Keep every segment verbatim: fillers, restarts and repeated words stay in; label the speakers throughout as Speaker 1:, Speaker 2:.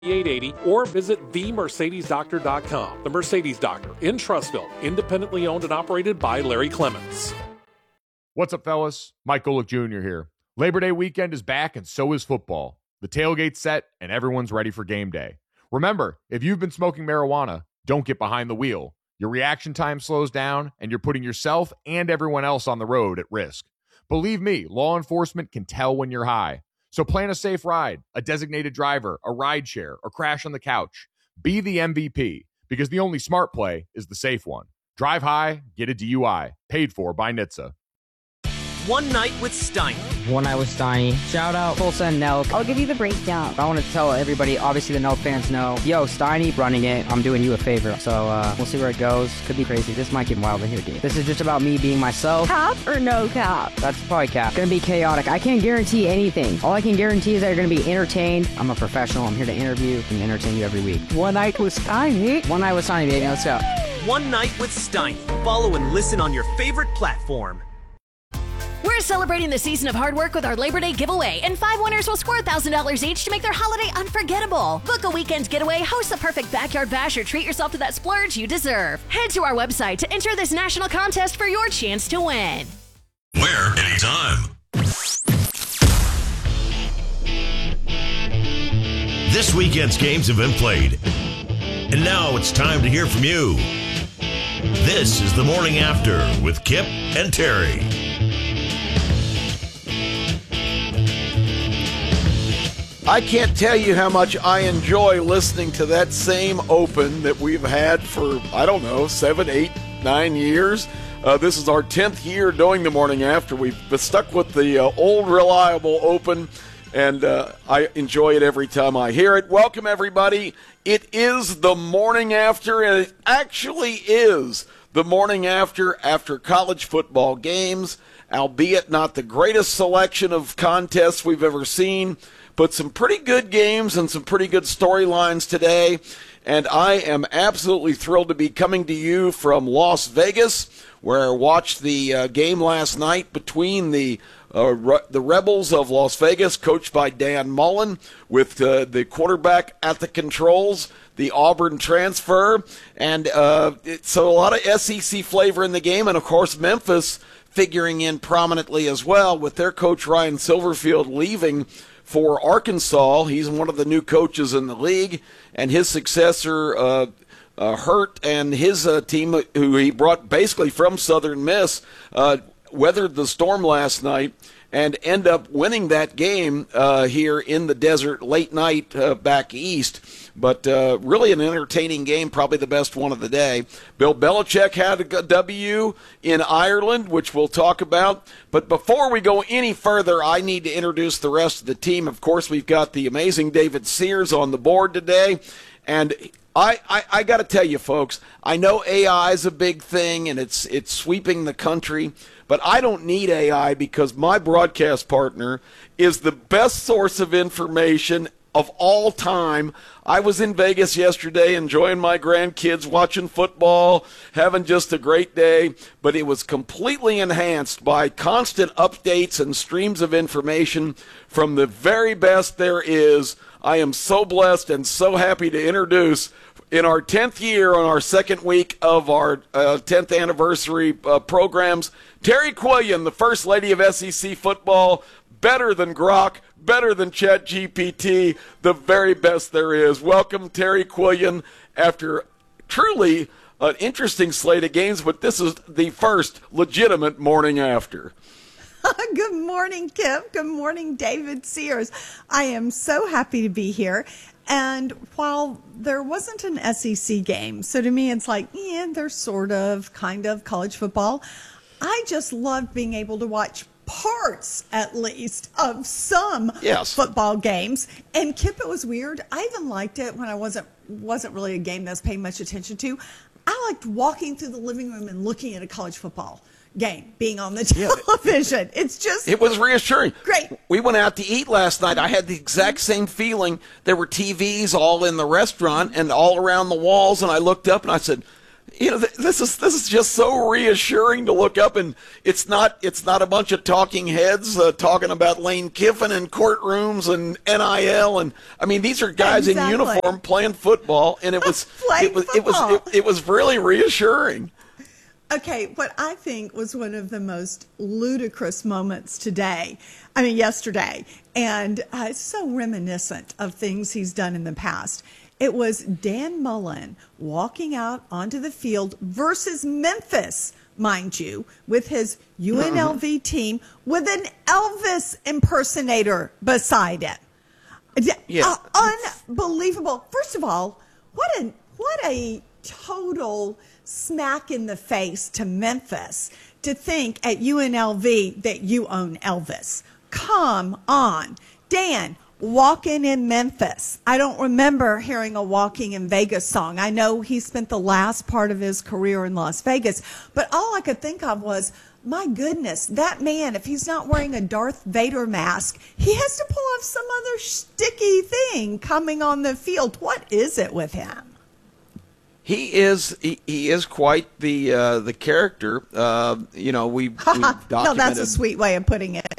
Speaker 1: eight eighty or visit the mercedes doctor dot com. The Mercedes Doctor in Trussville, independently owned and operated by Larry Clements.
Speaker 2: What's up, fellas? Mike Golick Junior here. Labor Day weekend is back, and so is football. The tailgate's set, and everyone's ready for game day. Remember, if you've been smoking marijuana, don't get behind the wheel. Your reaction time slows down, and you're putting yourself and everyone else on the road at risk. Believe me, law enforcement can tell when you're high. So plan a safe ride, a designated driver, a ride share, or crash on the couch. Be the M V P, because the only smart play is the safe one. Drive high, get a D U I. Paid for by N H T S A.
Speaker 3: One Night with Steiny.
Speaker 4: One Night with Steiny. Shout out Tulsa and Nelk.
Speaker 5: I'll give you the breakdown.
Speaker 4: I want to tell everybody, obviously the Nelk fans know, yo, Steiny running it. I'm doing you a favor. So uh, we'll see where it goes. Could be crazy. This might get wild in here, dude. This is just about me being myself.
Speaker 5: Cap or no cap?
Speaker 4: That's probably cap. Gonna be chaotic. I can't guarantee anything. All I can guarantee is that you're gonna be entertained. I'm a professional. I'm here to interview and entertain you every week.
Speaker 5: One Night with Steiny.
Speaker 4: One Night with Steiny, baby. Let's go.
Speaker 3: One Night with Steiny. Follow and listen on your favorite platform.
Speaker 6: We're celebrating the season of hard work with our Labor Day giveaway, and five winners will score one thousand dollars each to make their holiday unforgettable. Book a weekend getaway, host the perfect backyard bash, or treat yourself to that splurge you deserve. Head to our website to enter this national contest for your chance to win.
Speaker 7: Where, anytime. This weekend's games have been played, and now it's time to hear from you. This is The Morning After with Kip and Terry.
Speaker 8: I can't tell you how much I enjoy listening to that same open that we've had for, I don't know, seven, eight, nine years. Uh, this is our tenth year doing The Morning After. We've been stuck with the uh, old, reliable open, and uh, I enjoy it every time I hear it. Welcome, everybody. It is The Morning After, and it actually is The Morning After after college football games, albeit not the greatest selection of contests we've ever seen, but some pretty good games and some pretty good storylines today. And I am absolutely thrilled to be coming to you from Las Vegas, where I watched the uh, game last night between the uh, Re- the Rebels of Las Vegas, coached by Dan Mullen, with uh, the quarterback at the controls, the Auburn transfer. And uh, it, so a lot of S E C flavor in the game. And, of course, Memphis figuring in prominently as well, with their coach Ryan Silverfield leaving for Arkansas. He's one of the new coaches in the league, and his successor, uh, uh, Hurt, and his uh, team, who he brought basically from Southern Miss, uh, weathered the storm last night and end up winning that game uh, here in the desert late night uh, back east. But uh, really an entertaining game, probably the best one of the day. Bill Belichick had a W in Ireland, which we'll talk about. But before we go any further, I need to introduce the rest of the team. Of course, we've got the amazing David Sears on the board today. And I, I, I got to tell you, folks, I know A I is a big thing, and it's it's sweeping the country. But I don't need A I, because my broadcast partner is the best source of information of all time. I was in Vegas yesterday enjoying my grandkids, watching football, having just a great day, but it was completely enhanced by constant updates and streams of information from the very best there is. I am so blessed and so happy to introduce, in our tenth year, on our second week of our uh, tenth anniversary uh, programs, Terry Quillian, the First Lady of S E C football, better than Grok, better than ChatGPT, the very best there is. Welcome, Terry Quillian, after truly an interesting slate of games, but this is the first legitimate morning after.
Speaker 9: Good morning, Kip. Good morning, David Sears. I am so happy to be here. And while there wasn't an S E C game, so to me it's like, yeah, there's sort of, kind of college football, I just loved being able to watch parts, at least, of some
Speaker 8: yes.
Speaker 9: football games. And Kip, it was weird. I even liked it when I wasn't wasn't really a game that I was paying much attention to. I liked walking through the living room and looking at a college football game being on the television. Yeah. It's just...
Speaker 8: It was reassuring.
Speaker 9: Great.
Speaker 8: We went out to eat last night. I had the exact same feeling. There were T Vs all in the restaurant and all around the walls, and I looked up and I said, you know, this is this is just so reassuring to look up, and it's not it's not a bunch of talking heads uh, talking about Lane Kiffin and courtrooms and N I L, and I mean these are guys exactly. in uniform playing football, and it was it was, it was it was it was really reassuring.
Speaker 9: Okay, what I think was one of the most ludicrous moments today, I mean yesterday, and uh, it's so reminiscent of things he's done in the past. It was Dan Mullen walking out onto the field versus Memphis, mind you, with his U N L V mm-hmm. team with an Elvis impersonator beside it.
Speaker 8: Yeah.
Speaker 9: Uh, unbelievable. First of all, what a what a total smack in the face to Memphis to think at U N L V that you own Elvis. Come on. Dan, Walking in Memphis. I don't remember hearing a Walking in Vegas song. I know he spent the last part of his career in Las Vegas, but all I could think of was, my goodness, that man, if he's not wearing a Darth Vader mask, he has to pull off some other sticky thing coming on the field. What is it with him?
Speaker 8: He is he, he is quite the uh, the character. Uh, you know, we, we documented.
Speaker 9: No, that's a sweet way of putting it.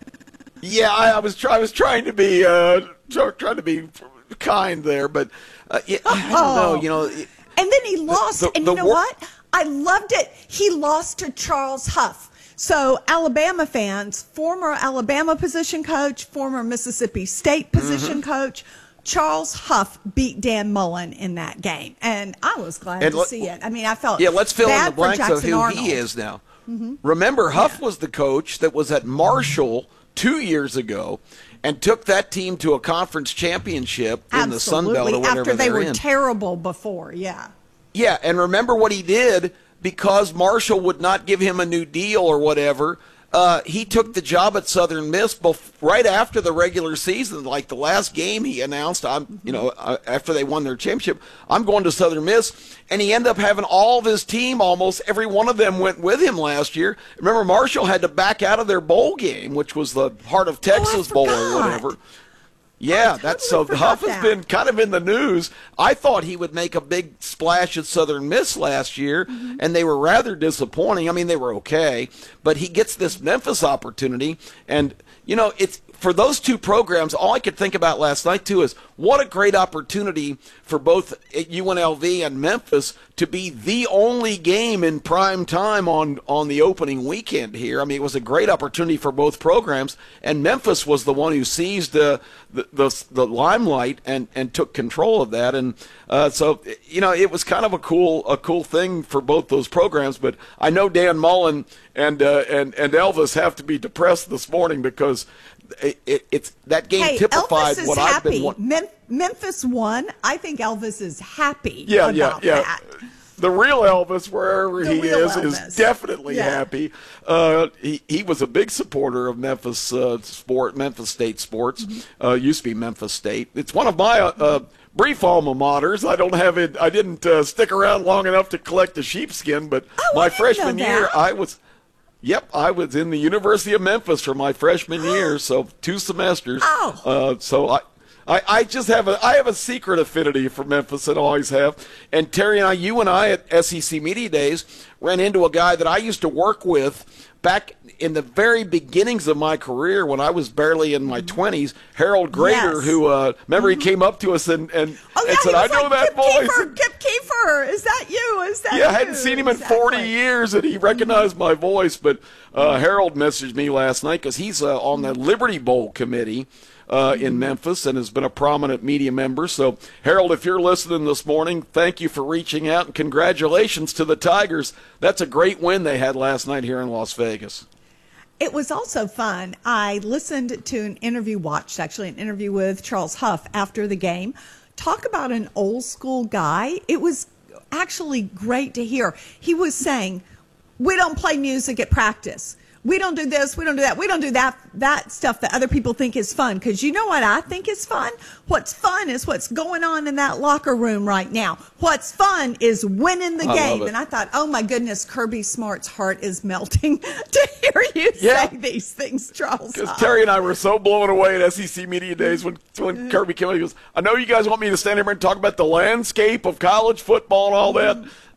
Speaker 8: Yeah, I, I was try, I was trying to be uh, trying to be kind there, but uh, yeah, I don't know. You know,
Speaker 9: and then he lost, the, the, and you know wor- what? I loved it. He lost to Charles Huff. So Alabama fans, former Alabama position coach, former Mississippi State position mm-hmm. coach, Charles Huff beat Dan Mullen in that game, and I was glad and to le- see it. I mean, I felt
Speaker 8: yeah. Let's fill
Speaker 9: bad
Speaker 8: in the blanks of who
Speaker 9: Arnold.
Speaker 8: he is now. Mm-hmm. Remember, Huff yeah. was the coach that was at Marshall two years ago and took that team to a conference championship in
Speaker 9: Absolutely.
Speaker 8: the Sun Belt or whatever
Speaker 9: after they were
Speaker 8: in.
Speaker 9: terrible before. Yeah.
Speaker 8: Yeah, and remember what he did because Marshall would not give him a new deal or whatever. Uh, he took the job at Southern Miss bef- right after the regular season, like the last game he announced, I'm, you know, uh, after they won their championship, I'm going to Southern Miss. And he ended up having all of his team, almost every one of them went with him last year. Remember, Marshall had to back out of their bowl game, which was the Heart of Texas
Speaker 9: oh,
Speaker 8: Bowl or whatever. Yeah,
Speaker 9: totally
Speaker 8: that's so Huff has
Speaker 9: that.
Speaker 8: been kind of in the news. I thought he would make a big splash at Southern Miss last year, mm-hmm. and they were rather disappointing. I mean, they were okay, but he gets this Memphis opportunity, and you know, it's for those two programs. All I could think about last night too is what a great opportunity for both U N L V and Memphis to be the only game in prime time on, on the opening weekend here. I mean, it was a great opportunity for both programs, and Memphis was the one who seized uh, the, the the limelight and, and took control of that. And uh, so, you know, it was kind of a cool a cool thing for both those programs. But I know Dan Mullen and uh, and and Elvis have to be depressed this morning because it, it, it's that game
Speaker 9: hey,
Speaker 8: typified
Speaker 9: Elvis is
Speaker 8: what
Speaker 9: happy.
Speaker 8: I've been wanting.
Speaker 9: Mem- Memphis won. I think Elvis is happy
Speaker 8: yeah,
Speaker 9: about
Speaker 8: yeah, yeah.
Speaker 9: that.
Speaker 8: The real Elvis, wherever
Speaker 9: the
Speaker 8: he is,
Speaker 9: Elvis.
Speaker 8: is definitely
Speaker 9: yeah.
Speaker 8: happy. Uh, he he was a big supporter of Memphis uh, sport, Memphis State sports. Mm-hmm. Uh, used to be Memphis State. It's one of my uh, brief alma maters. I don't have it. I didn't uh, stick around long enough to collect the sheepskin, but
Speaker 9: oh,
Speaker 8: my
Speaker 9: I didn't
Speaker 8: freshman
Speaker 9: know
Speaker 8: year,
Speaker 9: that.
Speaker 8: I was. Yep, I was in the University of Memphis for my freshman year, so two semesters.
Speaker 9: Oh.
Speaker 8: Uh, so I. I, I just have a I have a secret affinity for Memphis and always have. And Terry and I, you and I at S E C Media Days ran into a guy that I used to work with back in the very beginnings of my career when I was barely in my twenties. Harold Grader,
Speaker 9: Yes.
Speaker 8: who uh, remember he came up to us and and,
Speaker 9: Oh, yeah,
Speaker 8: and said,
Speaker 9: he
Speaker 8: "I
Speaker 9: was
Speaker 8: know
Speaker 9: like,
Speaker 8: that
Speaker 9: Kip
Speaker 8: voice."
Speaker 9: Kiefer, Kip Kiefer, is that you? Is that
Speaker 8: Yeah, I
Speaker 9: you?
Speaker 8: hadn't seen him in
Speaker 9: Exactly.
Speaker 8: forty years, and he recognized my voice. But uh, Harold messaged me last night because he's uh, on the Liberty Bowl committee uh, in Memphis and has been a prominent media member. So, Harold, if you're listening this morning, thank you for reaching out, and congratulations to the Tigers. That's a great win they had last night here in Las Vegas.
Speaker 9: It was also fun. I listened to an interview, watched actually an interview with Charles Huff after the game. Talk about an old school guy. It was actually great to hear. He was saying, we don't play music at practice. We don't do this. We don't do that. We don't do that, that stuff that other people think is fun. Because you know what I think is fun? What's fun is what's going on in that locker room right now. What's fun is winning the
Speaker 8: I
Speaker 9: game.
Speaker 8: love it.
Speaker 9: And I thought, oh my goodness, Kirby Smart's heart is melting to hear you
Speaker 8: Yeah.
Speaker 9: say these things, Charles.
Speaker 8: Because Terry and I were so blown away at S E C Media Days when, when Kirby came in. He goes, I know you guys want me to stand here and talk about the landscape of college football and all that.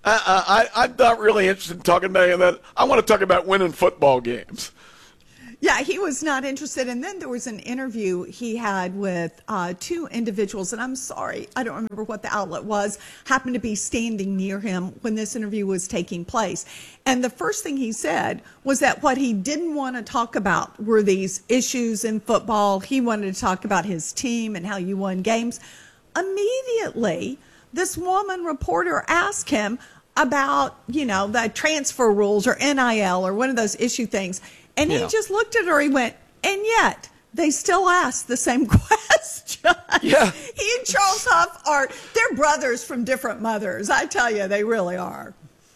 Speaker 8: I, I, I'm not really interested in talking about any of that. I want to talk about winning football games.
Speaker 9: Yeah, he was not interested. And then there was an interview he had with uh, two individuals, and I'm sorry, I don't remember what the outlet was, happened to be standing near him when this interview was taking place. And the first thing he said was that what he didn't want to talk about were these issues in football. He wanted to talk about his team and how you won games. Immediately, this woman reporter asked him about, you know, the transfer rules or N I L or one of those issue things. And
Speaker 8: yeah.
Speaker 9: he just looked at her, he went, and yet they still ask the same question.
Speaker 8: Yeah.
Speaker 9: He and Charles Huff are, they're brothers from different mothers. I tell you, they really are.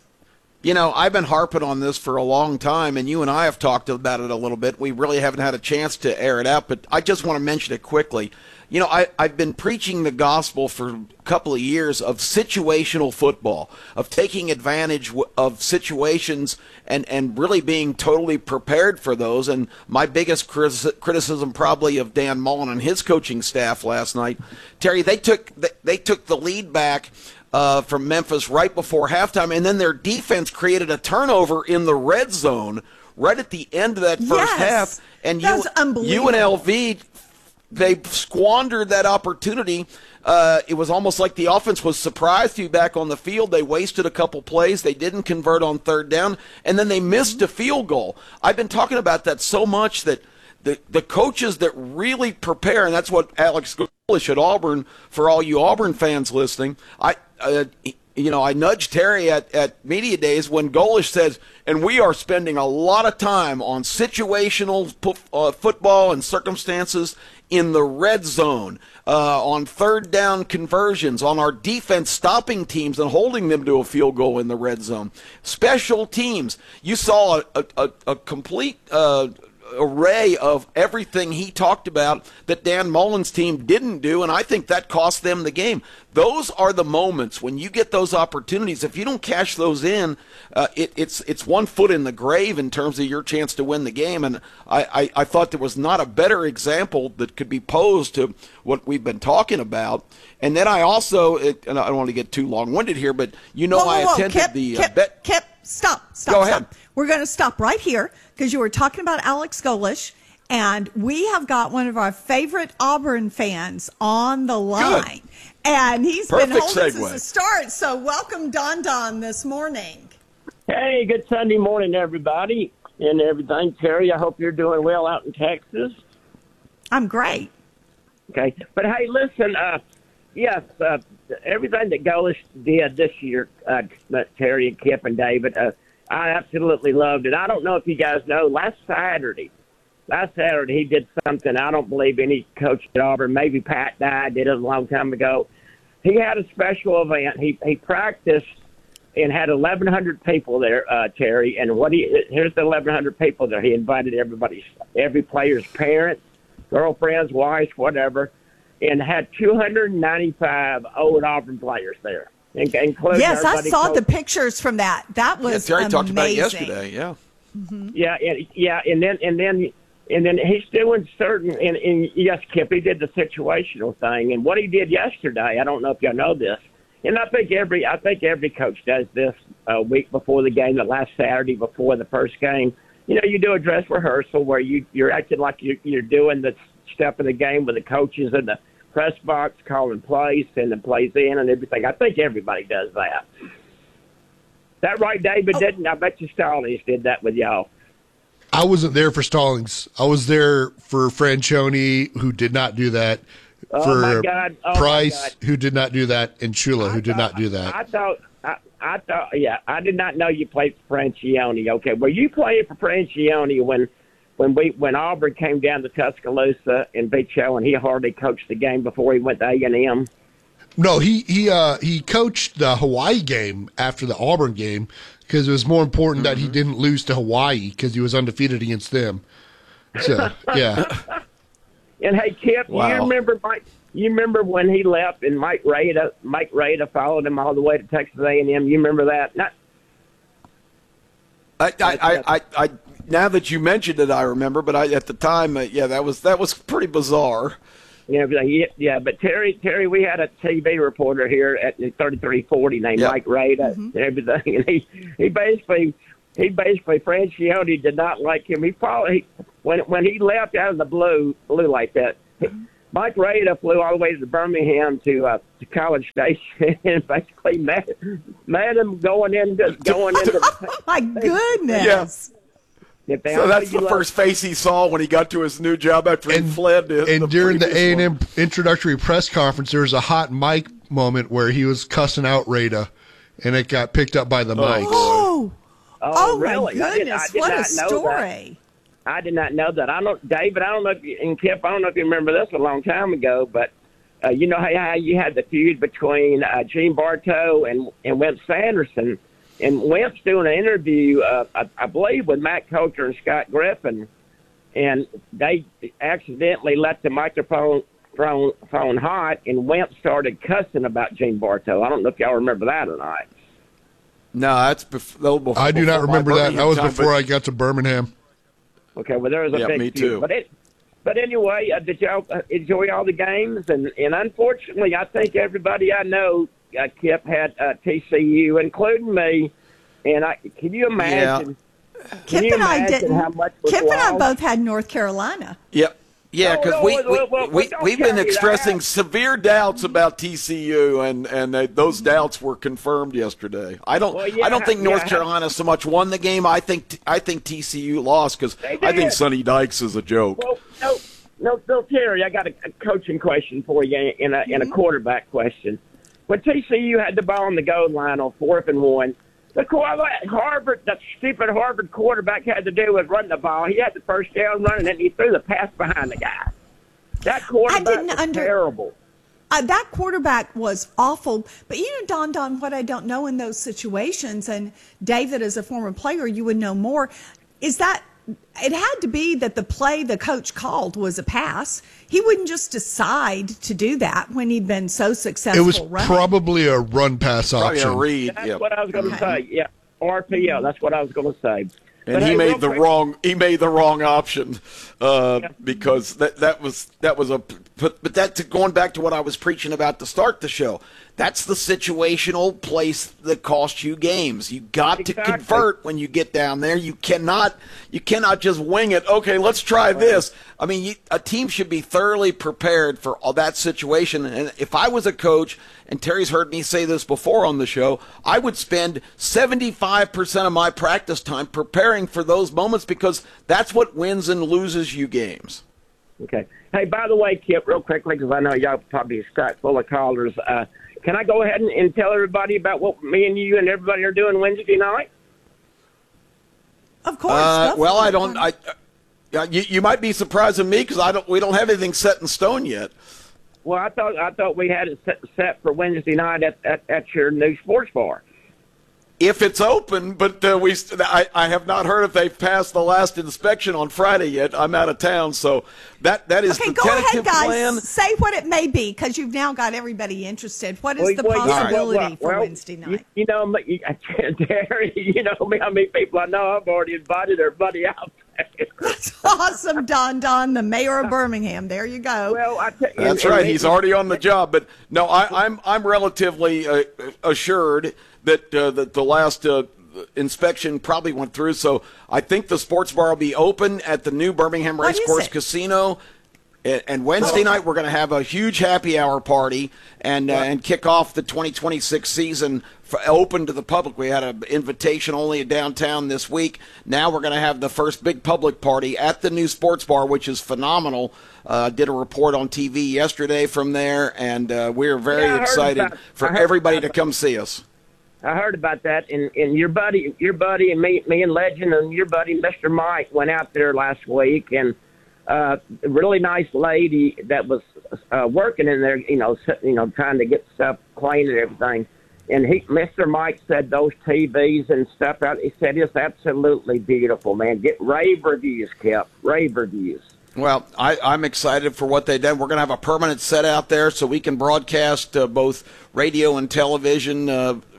Speaker 8: You know, I've been harping on this for a long time, and you and I have talked about it a little bit. We really haven't had a chance to air it out, but I just want to mention it quickly. You know, I, I've been preaching the gospel for a couple of years of situational football, of taking advantage of situations and, and really being totally prepared for those. And my biggest criticism probably of Dan Mullen and his coaching staff last night, Terry, they took they took the lead back uh, from Memphis right before halftime, and then their defense created a turnover in the red zone right at the end of that first
Speaker 9: yes,
Speaker 8: half. And
Speaker 9: that
Speaker 8: you,
Speaker 9: was unbelievable.
Speaker 8: U N L V, they squandered that opportunity. Uh, it was almost like the offense was surprised to be back on the field. They wasted a couple plays. They didn't convert on third down, and then they missed a field goal. I've been talking about that so much that the, the coaches that really prepare, and that's what Alex Golesh at Auburn, for all you Auburn fans listening, I uh, you know, I nudged Terry at, at Media Days when Golesh says, and we are spending a lot of time on situational uh, football and circumstances in the red zone, uh, on third down conversions, on our defense stopping teams and holding them to a field goal in the red zone. Special teams. You saw a, a, a complete uh, array of everything he talked about that Dan Mullen's team didn't do, and I think that cost them the game. Those are the moments when you get those opportunities. If you don't cash those in, uh, it, it's it's one foot in the grave in terms of your chance to win the game. And I, I, I thought there was not a better example that could be posed to what we've been talking about. And then I also, it, and I don't want to get too long-winded here, but you know
Speaker 9: whoa, whoa,
Speaker 8: I
Speaker 9: whoa.
Speaker 8: attended
Speaker 9: Kip,
Speaker 8: the
Speaker 9: Kip,
Speaker 8: uh, bet.
Speaker 9: Kip, stop, stop,
Speaker 8: Go
Speaker 9: stop.
Speaker 8: ahead.
Speaker 9: We're going to stop right here because you were talking about Alex Golesh. And we have got one of our favorite Auburn fans on the line. Good. And he's
Speaker 8: Perfect
Speaker 9: been holding
Speaker 8: segue.
Speaker 9: since the start. So welcome, Don Don, this morning.
Speaker 10: Hey, good Sunday morning, everybody, and everything. Terry, I hope you're doing well out in Texas.
Speaker 9: I'm great.
Speaker 10: Okay. But, hey, listen, uh, yes, uh, everything that Golesh did this year, uh, Terry and Kip and David, uh, I absolutely loved it. I don't know if you guys know, last Saturday, Last Saturday, he did something I don't believe any coach at Auburn, maybe Pat Dye did it a long time ago. He had a special event. He he practiced and had eleven hundred people there, uh, Terry. And what he here's the eleven hundred people there. He invited everybody, every player's parents, girlfriends, wives, whatever, and had two hundred ninety-five old Auburn players there. Including
Speaker 9: yes, I saw
Speaker 10: coach.
Speaker 9: the pictures from that. That was
Speaker 8: yeah, Terry
Speaker 9: amazing.
Speaker 8: talked about it yesterday, yeah.
Speaker 9: Mm-hmm.
Speaker 10: Yeah, and, yeah, and then and then. And then he's doing certain, and, and yes, Kip, he did the situational thing. And what he did yesterday, I don't know if y'all know this, and I think every I think every coach does this a week before the game, the last Saturday before the first game. You know, you do a dress rehearsal where you, you're acting like you're, you're doing the step of the game with the coaches in the press box, calling plays, sending plays in and everything. I think everybody does that. Is that right, David? Oh. Didn't I bet you Stallings did that with y'all?
Speaker 11: I wasn't there for Stallings. I was there for Franchione, who did not do that,
Speaker 10: oh
Speaker 11: for
Speaker 10: my God. Oh
Speaker 11: Price,
Speaker 10: my God.
Speaker 11: who did not do that, and Shula, who did not do that.
Speaker 10: I thought, I, I thought, yeah, I did not know you played for Franchione. Okay, were you playing for Franchione when, when we, when Auburn came down to Tuscaloosa and beat you, and he hardly coached the game before he went to A and M?
Speaker 11: No, he he uh, he coached the Hawaii game after the Auburn game because it was more important mm-hmm. that he didn't lose to Hawaii because he was undefeated against them. So yeah.
Speaker 10: And hey, Kip, wow. you remember Mike? You remember when he left and Mike Rada, Mike Rada followed him all the way to Texas A and M? You remember that? Not.
Speaker 8: I I, I, I, I now that you mentioned it, I remember. But I, at the time, uh, yeah, that was that was pretty bizarre.
Speaker 10: and everything. Yeah, yeah, but Terry, Terry, we had a T V reporter here at thirty-three forty named
Speaker 8: Yep.
Speaker 10: Mike Rada
Speaker 9: Mm-hmm.
Speaker 10: and everything, and he, he basically, he basically, Francione did not like him. He probably, when when he left out of the blue, blue like that, Mike Rada flew all the way to Birmingham to uh, to College Station and basically met met him going into going into.
Speaker 9: Oh my goodness.
Speaker 8: Yeah.
Speaker 10: If they
Speaker 8: So
Speaker 10: all
Speaker 8: that's
Speaker 10: you
Speaker 8: the
Speaker 10: love-
Speaker 8: first face he saw when he got to his new job after he fled. To
Speaker 11: And during the
Speaker 8: previous
Speaker 11: A and M
Speaker 8: one.
Speaker 11: introductory press conference, there was a hot mic moment where he was cussing out Rada, and it got picked up by the mics.
Speaker 9: Oh,
Speaker 10: Oh,
Speaker 9: oh my
Speaker 10: really? I did- I
Speaker 9: goodness!
Speaker 10: did
Speaker 9: What
Speaker 10: not
Speaker 9: a
Speaker 10: know that.
Speaker 9: story!
Speaker 10: I did not know that. I don't, David. I don't know if you, and Kip. I don't know if you remember this a long time ago, but uh, you know how, how you had the feud between uh, Gene Bartow and and Wimp Sanderson, and Wimp's doing an interview, uh, I, I believe, with Matt Coulter and Scott Griffin, and they accidentally let the microphone phone, phone hot, and Wimp started cussing about Gene Bartow. I don't know if y'all remember that or not.
Speaker 8: No, that's bef- that was before,
Speaker 11: I do not
Speaker 8: before my
Speaker 11: remember that. That
Speaker 8: Birmingham
Speaker 11: was
Speaker 8: time,
Speaker 11: before
Speaker 8: but-
Speaker 11: I got to Birmingham.
Speaker 10: Okay, well, there was a
Speaker 8: Yeah,
Speaker 10: big
Speaker 8: me
Speaker 10: feud.
Speaker 8: too.
Speaker 10: But it, but anyway, uh, did y'all uh, enjoy all the games? And and unfortunately, I think everybody I know, uh, Kip, had uh, T C U, including me. And I can you imagine? Can
Speaker 9: Kip
Speaker 10: you
Speaker 9: and I
Speaker 10: imagine
Speaker 9: didn't.
Speaker 10: how much was
Speaker 9: Kip and I
Speaker 10: lost?
Speaker 9: both had North Carolina.
Speaker 8: Yep. Yeah,
Speaker 10: No,
Speaker 8: because
Speaker 10: no,
Speaker 8: we,
Speaker 10: well,
Speaker 8: we,
Speaker 10: well, well,
Speaker 8: we,
Speaker 10: don't
Speaker 8: we've been
Speaker 10: carry
Speaker 8: expressing
Speaker 10: that.
Speaker 8: severe doubts about T C U, and, and uh, those doubts were confirmed yesterday. I don't
Speaker 10: Well, yeah,
Speaker 8: I don't think
Speaker 10: yeah.
Speaker 8: North Carolina so much won the game. I think I think T C U lost because
Speaker 10: They
Speaker 8: I think
Speaker 10: did.
Speaker 8: Sonny Dykes is a joke.
Speaker 10: Well, no, no, no, Terry, I got a, a coaching question for you and a, and a quarterback question. When T C U had the ball on the goal line on fourth and one, the Harvard, that stupid Harvard quarterback had to do was run the ball. He had the first down running, and he threw the pass behind the guy. That quarterback
Speaker 9: didn't
Speaker 10: was
Speaker 9: under-
Speaker 10: terrible.
Speaker 9: Uh, that quarterback was awful. But you know, Don Don, what I don't know in those situations, and David, as a former player, you would know more, is that it had to be that the play the coach called was a pass. He wouldn't just decide to do that when he'd been so
Speaker 11: It
Speaker 9: successful
Speaker 11: was
Speaker 9: running.
Speaker 11: probably a run pass
Speaker 8: Probably
Speaker 11: option.
Speaker 8: a read.
Speaker 10: That's
Speaker 8: Yep.
Speaker 10: what I was going to
Speaker 9: Okay.
Speaker 10: say. Yeah, R P O. That's what I was going to say.
Speaker 8: And
Speaker 10: But
Speaker 8: he
Speaker 10: hey,
Speaker 8: made
Speaker 10: real
Speaker 8: the
Speaker 10: quick-
Speaker 8: wrong he made the wrong option uh, because that that was that was a but but that's going back to what I was preaching about to start the show. That's the situational place that costs you games. You got
Speaker 10: Exactly.
Speaker 8: to convert when you get down there. You cannot you cannot just wing it. Okay, let's try this. I mean, you, a team should be thoroughly prepared for all that situation. And if I was a coach, and Terry's heard me say this before on the show, I would spend seventy-five percent of my practice time preparing for those moments because that's what wins and loses you games.
Speaker 10: Okay. Hey, by the way, Kip, real quickly, because I know y'all probably stacked full of callers, uh, can I go ahead and, and tell everybody about what me and you and everybody are doing Wednesday night?
Speaker 9: Of course.
Speaker 8: Uh,
Speaker 9: go
Speaker 8: well,
Speaker 9: for
Speaker 8: I
Speaker 9: it.
Speaker 8: don't. I uh, you, you might be surprising me because I don't. We don't have anything set in stone yet.
Speaker 10: Well, I thought I thought we had it set, set for Wednesday night at, at, at your new sports bar.
Speaker 8: If it's open, but uh, we, I, I have not heard if they've passed the last inspection on Friday yet. I'm out of town, so that that is
Speaker 9: Okay,
Speaker 8: the
Speaker 9: go
Speaker 8: tentative
Speaker 9: ahead, guys.
Speaker 8: plan.
Speaker 9: Say what it may be, because you've now got everybody interested. What is
Speaker 10: Well,
Speaker 9: the
Speaker 10: well, yeah,
Speaker 9: possibility
Speaker 10: well, well,
Speaker 9: for
Speaker 10: well,
Speaker 9: Wednesday night?
Speaker 10: You, you know, me- you- Terry, you know me, how many people I know. I've already invited everybody out.
Speaker 9: Awesome, Don Don, the mayor of Birmingham. There you go.
Speaker 10: Well, I tell you,
Speaker 8: That's
Speaker 10: and-
Speaker 8: right.
Speaker 10: and
Speaker 8: He's
Speaker 10: me-
Speaker 8: already on the job. But no, I, I'm I'm relatively uh, assured that uh, that the last uh, inspection probably went through. So I think the sports bar will be open at the new Birmingham
Speaker 9: What is
Speaker 8: Racecourse
Speaker 9: it?
Speaker 8: Casino. And and Wednesday night we're going to have a huge happy hour party and uh, and kick off the twenty twenty-six season for, open to the public. We had an invitation only downtown this week. Now we're going to have the first big public party at the new sports bar, which is phenomenal. Uh, did a report on T V yesterday from there, and uh, we're very
Speaker 10: Yeah, I heard
Speaker 8: excited
Speaker 10: about- I
Speaker 8: for
Speaker 10: heard
Speaker 8: everybody
Speaker 10: about-
Speaker 8: to come see us.
Speaker 10: I heard about that, and, and your buddy, your buddy, and me, me and Legend, and your buddy, Mister Mike, went out there last week, and uh, a really nice lady that was uh, working in there, you know, s- you know, trying to get stuff clean and everything. And he, Mister Mike, said those T Vs and stuff out. He said it's absolutely beautiful, man. Get rave reviews, Kip. Rave reviews.
Speaker 8: Well, I, I'm excited for what they did. We're going to have a permanent set out there so we can broadcast uh, both radio and television uh,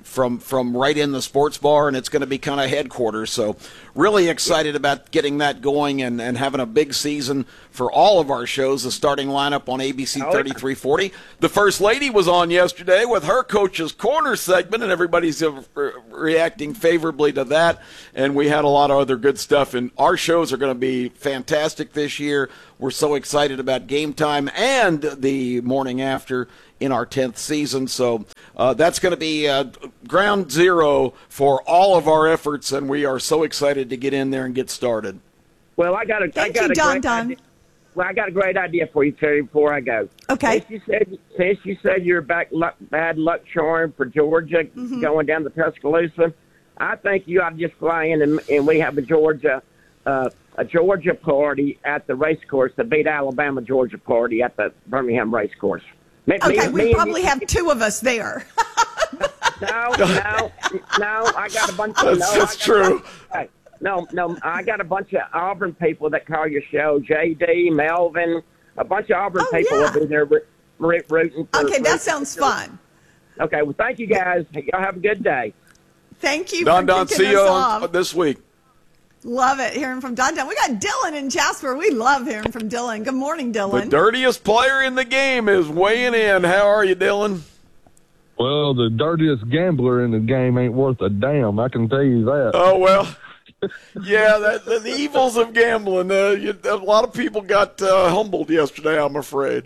Speaker 8: from from right in the sports bar, and it's going to be kind of headquarters. So really excited about getting that going and, and having a big season for all of our shows. The starting lineup on A B C thirty-three forty. The First Lady was on yesterday with her Coach's Corner segment, and everybody's uh, re- reacting favorably to that. And we had a lot of other good stuff, and our shows are going to be fantastic this year. We're so excited about Game Time and the morning after in our tenth season. So uh, that's going to be uh, ground zero for all of our efforts, and we are so excited to get in there and get started.
Speaker 10: Well, I got a, I
Speaker 9: Thank
Speaker 10: got
Speaker 9: you,
Speaker 10: a
Speaker 9: Don
Speaker 10: great
Speaker 9: Don.
Speaker 10: idea. Well, I got a great idea for you, Terry, before I go.
Speaker 9: Okay.
Speaker 10: Since you said, since you said you're back luck, bad luck charm for Georgia
Speaker 9: Mm-hmm.
Speaker 10: going down to Tuscaloosa, I think you ought to just fly in and, and we have a Georgia uh, a Georgia party at the race course to beat Alabama Georgia party at the Birmingham race course. Me,
Speaker 9: Okay,
Speaker 10: me,
Speaker 9: we
Speaker 10: me
Speaker 9: probably
Speaker 10: you,
Speaker 9: have two of us there.
Speaker 10: No, no, no. I got a bunch of.
Speaker 8: That's,
Speaker 10: no,
Speaker 8: that's
Speaker 10: I got
Speaker 8: true.
Speaker 10: A bunch, hey, no, no. I got a bunch of Auburn people that call your show. J D, Melvin, a bunch of Auburn
Speaker 9: Oh,
Speaker 10: people
Speaker 9: yeah.
Speaker 10: will be there r- r- rooting for.
Speaker 9: Okay, that
Speaker 10: rooting
Speaker 9: sounds
Speaker 10: for-
Speaker 9: fun.
Speaker 10: Okay, well, thank you guys. Y'all have a good day.
Speaker 9: Thank you
Speaker 8: Don
Speaker 9: for
Speaker 8: Don,
Speaker 9: kicking
Speaker 8: see you
Speaker 9: us
Speaker 8: on,
Speaker 9: off.
Speaker 8: this week.
Speaker 9: Love it, hearing from Don Don. We got Dylan in Jasper. We love hearing from Dylan. Good morning,
Speaker 8: The
Speaker 9: Dylan.
Speaker 8: dirtiest player in the game is weighing in. How are you, Dylan?
Speaker 12: Well, the dirtiest gambler in the game ain't worth a damn. I can tell you that.
Speaker 8: Oh, well, yeah, that, the, the evils of gambling. Uh, you, a lot of people got uh, humbled yesterday, I'm afraid.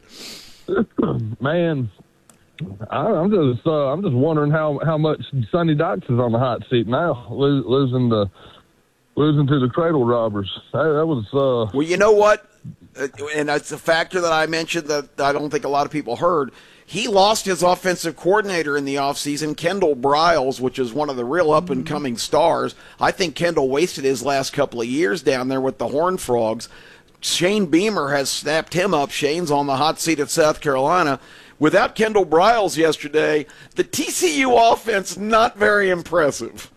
Speaker 12: Man, I, I'm just uh, I'm just wondering how, how much Sonny Dykes is on the hot seat now, lo- losing the losing to the Cradle Robbers. That, that was uh.
Speaker 8: Well, you know what? Uh, and that's a factor that I mentioned that I don't think a lot of people heard. He lost his offensive coordinator in the offseason, Kendall Briles, which is one of the real up-and-coming stars. I think Kendall wasted his last couple of years down there with the Horned Frogs. Shane Beamer has snapped him up. Shane's on the hot seat at South Carolina. Without Kendall Briles yesterday, the T C U offense not very impressive.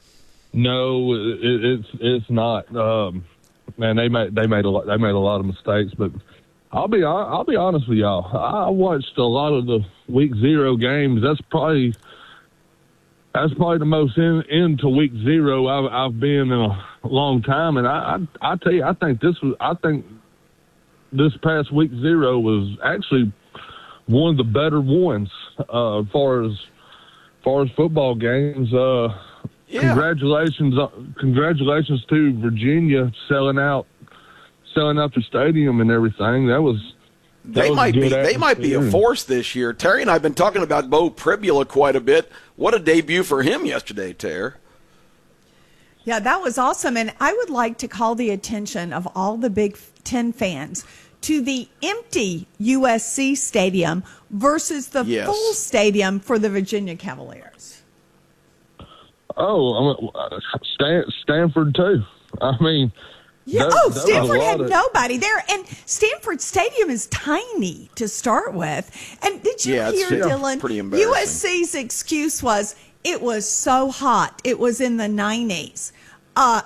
Speaker 12: No, it, it's it's not. Um, man, they made they made a lot they made a lot of mistakes, but I'll be I'll be honest with y'all. I watched a lot of the week zero games. That's probably that's probably the most in, into week zero I've I've been in a long time. And I I, I tell you, I think this was I think this past week zero was actually one of the better ones uh, as far as as far as football games. Uh,
Speaker 8: Yeah.
Speaker 12: Congratulations, uh, congratulations to Virginia selling out, selling out the stadium and everything. That was that
Speaker 8: They
Speaker 12: was
Speaker 8: might
Speaker 12: a
Speaker 8: be
Speaker 12: good
Speaker 8: they might be a
Speaker 12: atmosphere.
Speaker 8: force this year. Terry and I have been talking about Bo Pribula quite a bit. What a debut for him yesterday, Terry.
Speaker 9: Yeah, that was awesome. And I would like to call the attention of all the Big Ten fans to the empty U S C stadium versus the
Speaker 8: Yes.
Speaker 9: full stadium for the Virginia Cavaliers.
Speaker 12: Oh, I'm, uh, Stan, Stanford too. I mean,
Speaker 9: Yeah.
Speaker 12: that-
Speaker 9: oh,
Speaker 12: that was a
Speaker 9: Stanford
Speaker 12: lot
Speaker 9: had
Speaker 12: of-
Speaker 9: nobody there, and Stanford Stadium is tiny to start with. And did you
Speaker 8: Yeah, it's-
Speaker 9: hear,
Speaker 8: yeah,
Speaker 9: Dylan?
Speaker 8: pretty embarrassing.
Speaker 9: U S C's excuse was it was so hot. It was in the nineties. Uh,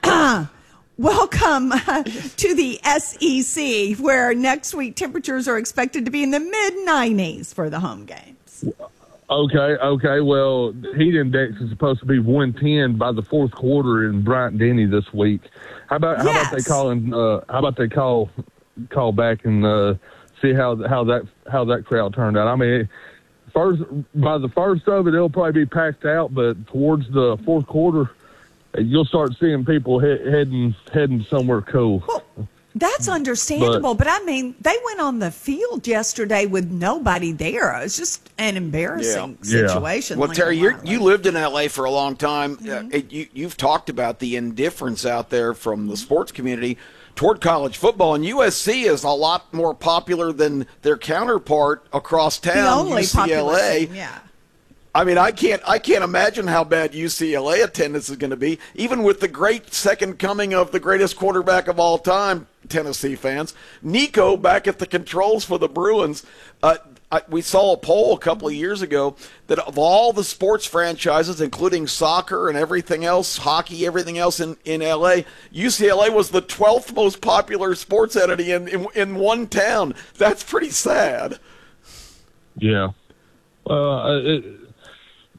Speaker 9: welcome to the S E C, where next week temperatures are expected to be in the mid nineties for the home games.
Speaker 12: Okay, okay. Well, heat index is supposed to be one ten by the fourth quarter in Bryant Denny this week. How about how about they
Speaker 9: Yes.
Speaker 12: call in, uh, how about they call call back and uh, see how how that how that crowd turned out? I mean, first by the first of it, it'll probably be packed out, but towards the fourth quarter, you'll start seeing people he- heading heading somewhere cool.
Speaker 9: Well, that's understandable, but, but I mean, they went on the field yesterday with nobody there. It was just an embarrassing
Speaker 12: Yeah.
Speaker 9: situation.
Speaker 8: Well,
Speaker 9: Lincoln
Speaker 8: Terry, you're,
Speaker 9: Riley.
Speaker 8: you lived in L A for a long time.
Speaker 9: Mm-hmm.
Speaker 8: Uh, it, you, you've talked about the indifference out there from the sports community toward college football, and U S C is a lot more popular than their counterpart across
Speaker 9: the
Speaker 8: town,
Speaker 9: only
Speaker 8: U C L
Speaker 9: popular
Speaker 8: A.
Speaker 9: team, yeah.
Speaker 8: I mean, I can't I can't imagine how bad U C L A attendance is going to be, even with the great second coming of the greatest quarterback of all time, Tennessee fans. Nico back at the controls for the Bruins. Uh, I, we saw a poll a couple of years ago that of all the sports franchises, including soccer and everything else, hockey, everything else in, in L A, U C L A was the twelfth most popular sports entity in, in, in one town. That's pretty sad.
Speaker 12: Yeah. Uh, it,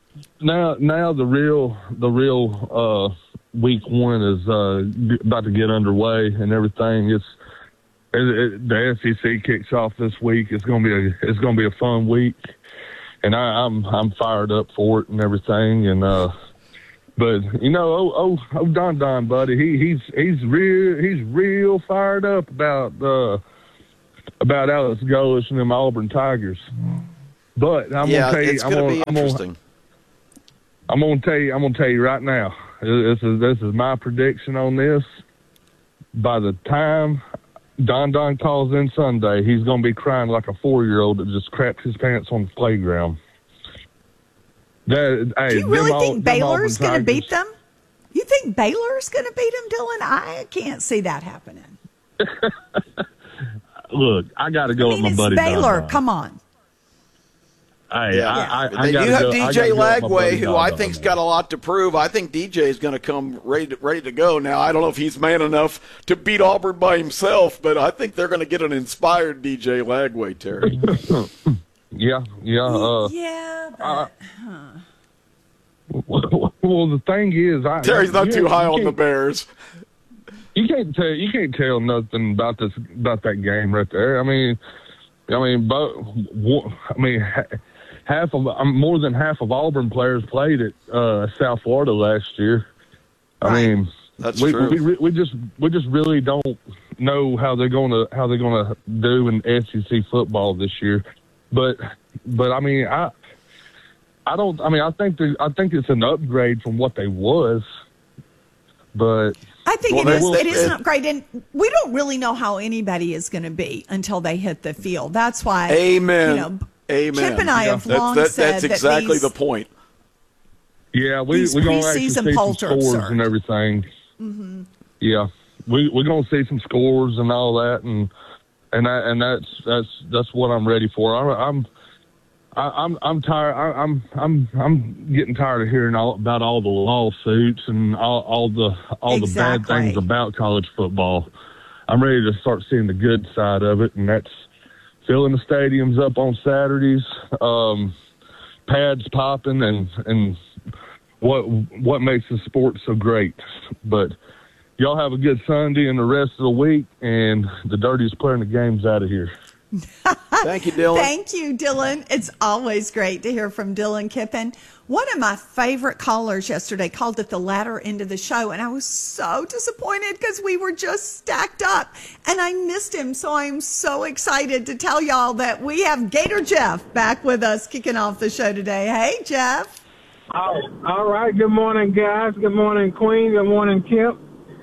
Speaker 12: now now the real the real uh, week one is uh, about to get underway and everything. It's it, it, the S E C kicks off this week. It's gonna be a it's gonna be a fun week, and I, I'm I'm fired up for it and everything. And uh, but you know, oh oh oh Don Don buddy, he he's he's real he's real fired up about uh, about Alex Golesh and them Auburn Tigers. But I'm
Speaker 8: yeah,
Speaker 12: gonna tell you,
Speaker 8: it's
Speaker 12: I'm
Speaker 8: gonna
Speaker 12: gonna,
Speaker 8: be
Speaker 12: I'm
Speaker 8: interesting.
Speaker 12: Gonna, I'm gonna tell you, I'm gonna tell you right now. This is this is my prediction on this. By the time Don Don calls in Sunday, he's gonna be crying like a four-year-old that just crapped his pants on the playground. That, hey,
Speaker 9: Do you really
Speaker 12: them
Speaker 9: think
Speaker 12: all,
Speaker 9: Baylor's going to
Speaker 12: Tigers,
Speaker 9: beat them? You think Baylor's going to beat them, Dylan? I can't see that happening.
Speaker 12: Look, I got to go
Speaker 9: I mean,
Speaker 12: with my
Speaker 9: it's
Speaker 12: buddy
Speaker 9: Baylor.
Speaker 12: Don Don.
Speaker 9: Come on.
Speaker 12: Hey,
Speaker 8: Yeah.
Speaker 12: I, I, I
Speaker 8: they
Speaker 12: gotta
Speaker 8: do have
Speaker 12: go,
Speaker 8: D
Speaker 12: I
Speaker 8: J
Speaker 12: gotta go with my
Speaker 8: Lagway,
Speaker 12: buddy
Speaker 8: who
Speaker 12: Don
Speaker 8: I
Speaker 12: Don,
Speaker 8: think's
Speaker 12: man.
Speaker 8: got a lot to prove. I think D J is going to come ready to, ready to go. Now, I don't know if he's man enough to beat Auburn by himself, but I think they're going to get an inspired D J Lagway, Terry.
Speaker 12: Yeah, yeah. Uh,
Speaker 9: yeah, but,
Speaker 12: uh,
Speaker 9: huh.
Speaker 12: well, well, the thing is, I,
Speaker 8: Terry's not
Speaker 12: you
Speaker 8: too
Speaker 12: know,
Speaker 8: high
Speaker 12: you
Speaker 8: on the
Speaker 12: can't-
Speaker 8: Bears.
Speaker 12: You can't tell you can't tell nothing about this about that game right there. I mean, I mean, both. I mean, ha- half of um, more than half of Auburn players played at uh, South Florida last year. I
Speaker 8: Right.
Speaker 12: mean,
Speaker 8: That's
Speaker 12: we,
Speaker 8: true.
Speaker 12: We, we we just we just really don't know how they're going to how they're going to do in S E C football this year. But but I mean, I I don't. I mean, I think the, I think it's an upgrade from what they was. But
Speaker 9: I think
Speaker 8: Well,
Speaker 9: it is.
Speaker 8: they-
Speaker 9: It is
Speaker 8: they-
Speaker 9: an upgrade, and we don't really know how anybody is going to be until they hit the field. That's why.
Speaker 8: Amen.
Speaker 9: You know,
Speaker 8: Amen.
Speaker 9: Kip and I
Speaker 8: Yeah.
Speaker 9: have
Speaker 8: That's-
Speaker 9: long
Speaker 8: that-
Speaker 9: said
Speaker 8: that's
Speaker 9: that
Speaker 8: exactly
Speaker 9: these,
Speaker 8: the point.
Speaker 12: yeah, we
Speaker 9: These
Speaker 12: we're gonna actually
Speaker 9: preseason
Speaker 12: see some
Speaker 9: polls are
Speaker 12: scores
Speaker 9: absurd.
Speaker 12: and everything. Mm-hmm. Yeah, we we're gonna see some scores and all that, and and that, and that's that's that's what I'm ready for. I'm I'm I- I'm I'm tired. I- I'm I'm I'm getting tired of hearing all about all the lawsuits and all, all the all the bad
Speaker 9: Exactly.
Speaker 12: things about college football. I'm ready to start seeing the good side of it, and that's filling the stadiums up on Saturdays, um, pads popping, and and what what makes the sport so great. But y'all have a good Sunday and the rest of the week, and the dirtiest player in the game's out of here.
Speaker 8: Thank you, Dylan.
Speaker 9: Thank you, Dylan. It's always great to hear from Dylan Kippen. One of my favorite callers yesterday called at the latter end of the show, and I was so disappointed because we were just stacked up, and I missed him. So I'm so excited to tell y'all that we have Gator Jeff back with us kicking off the show today. Hey, Jeff.
Speaker 13: Oh, all right. Good morning, guys. Good morning, Queen. Good morning, Kip.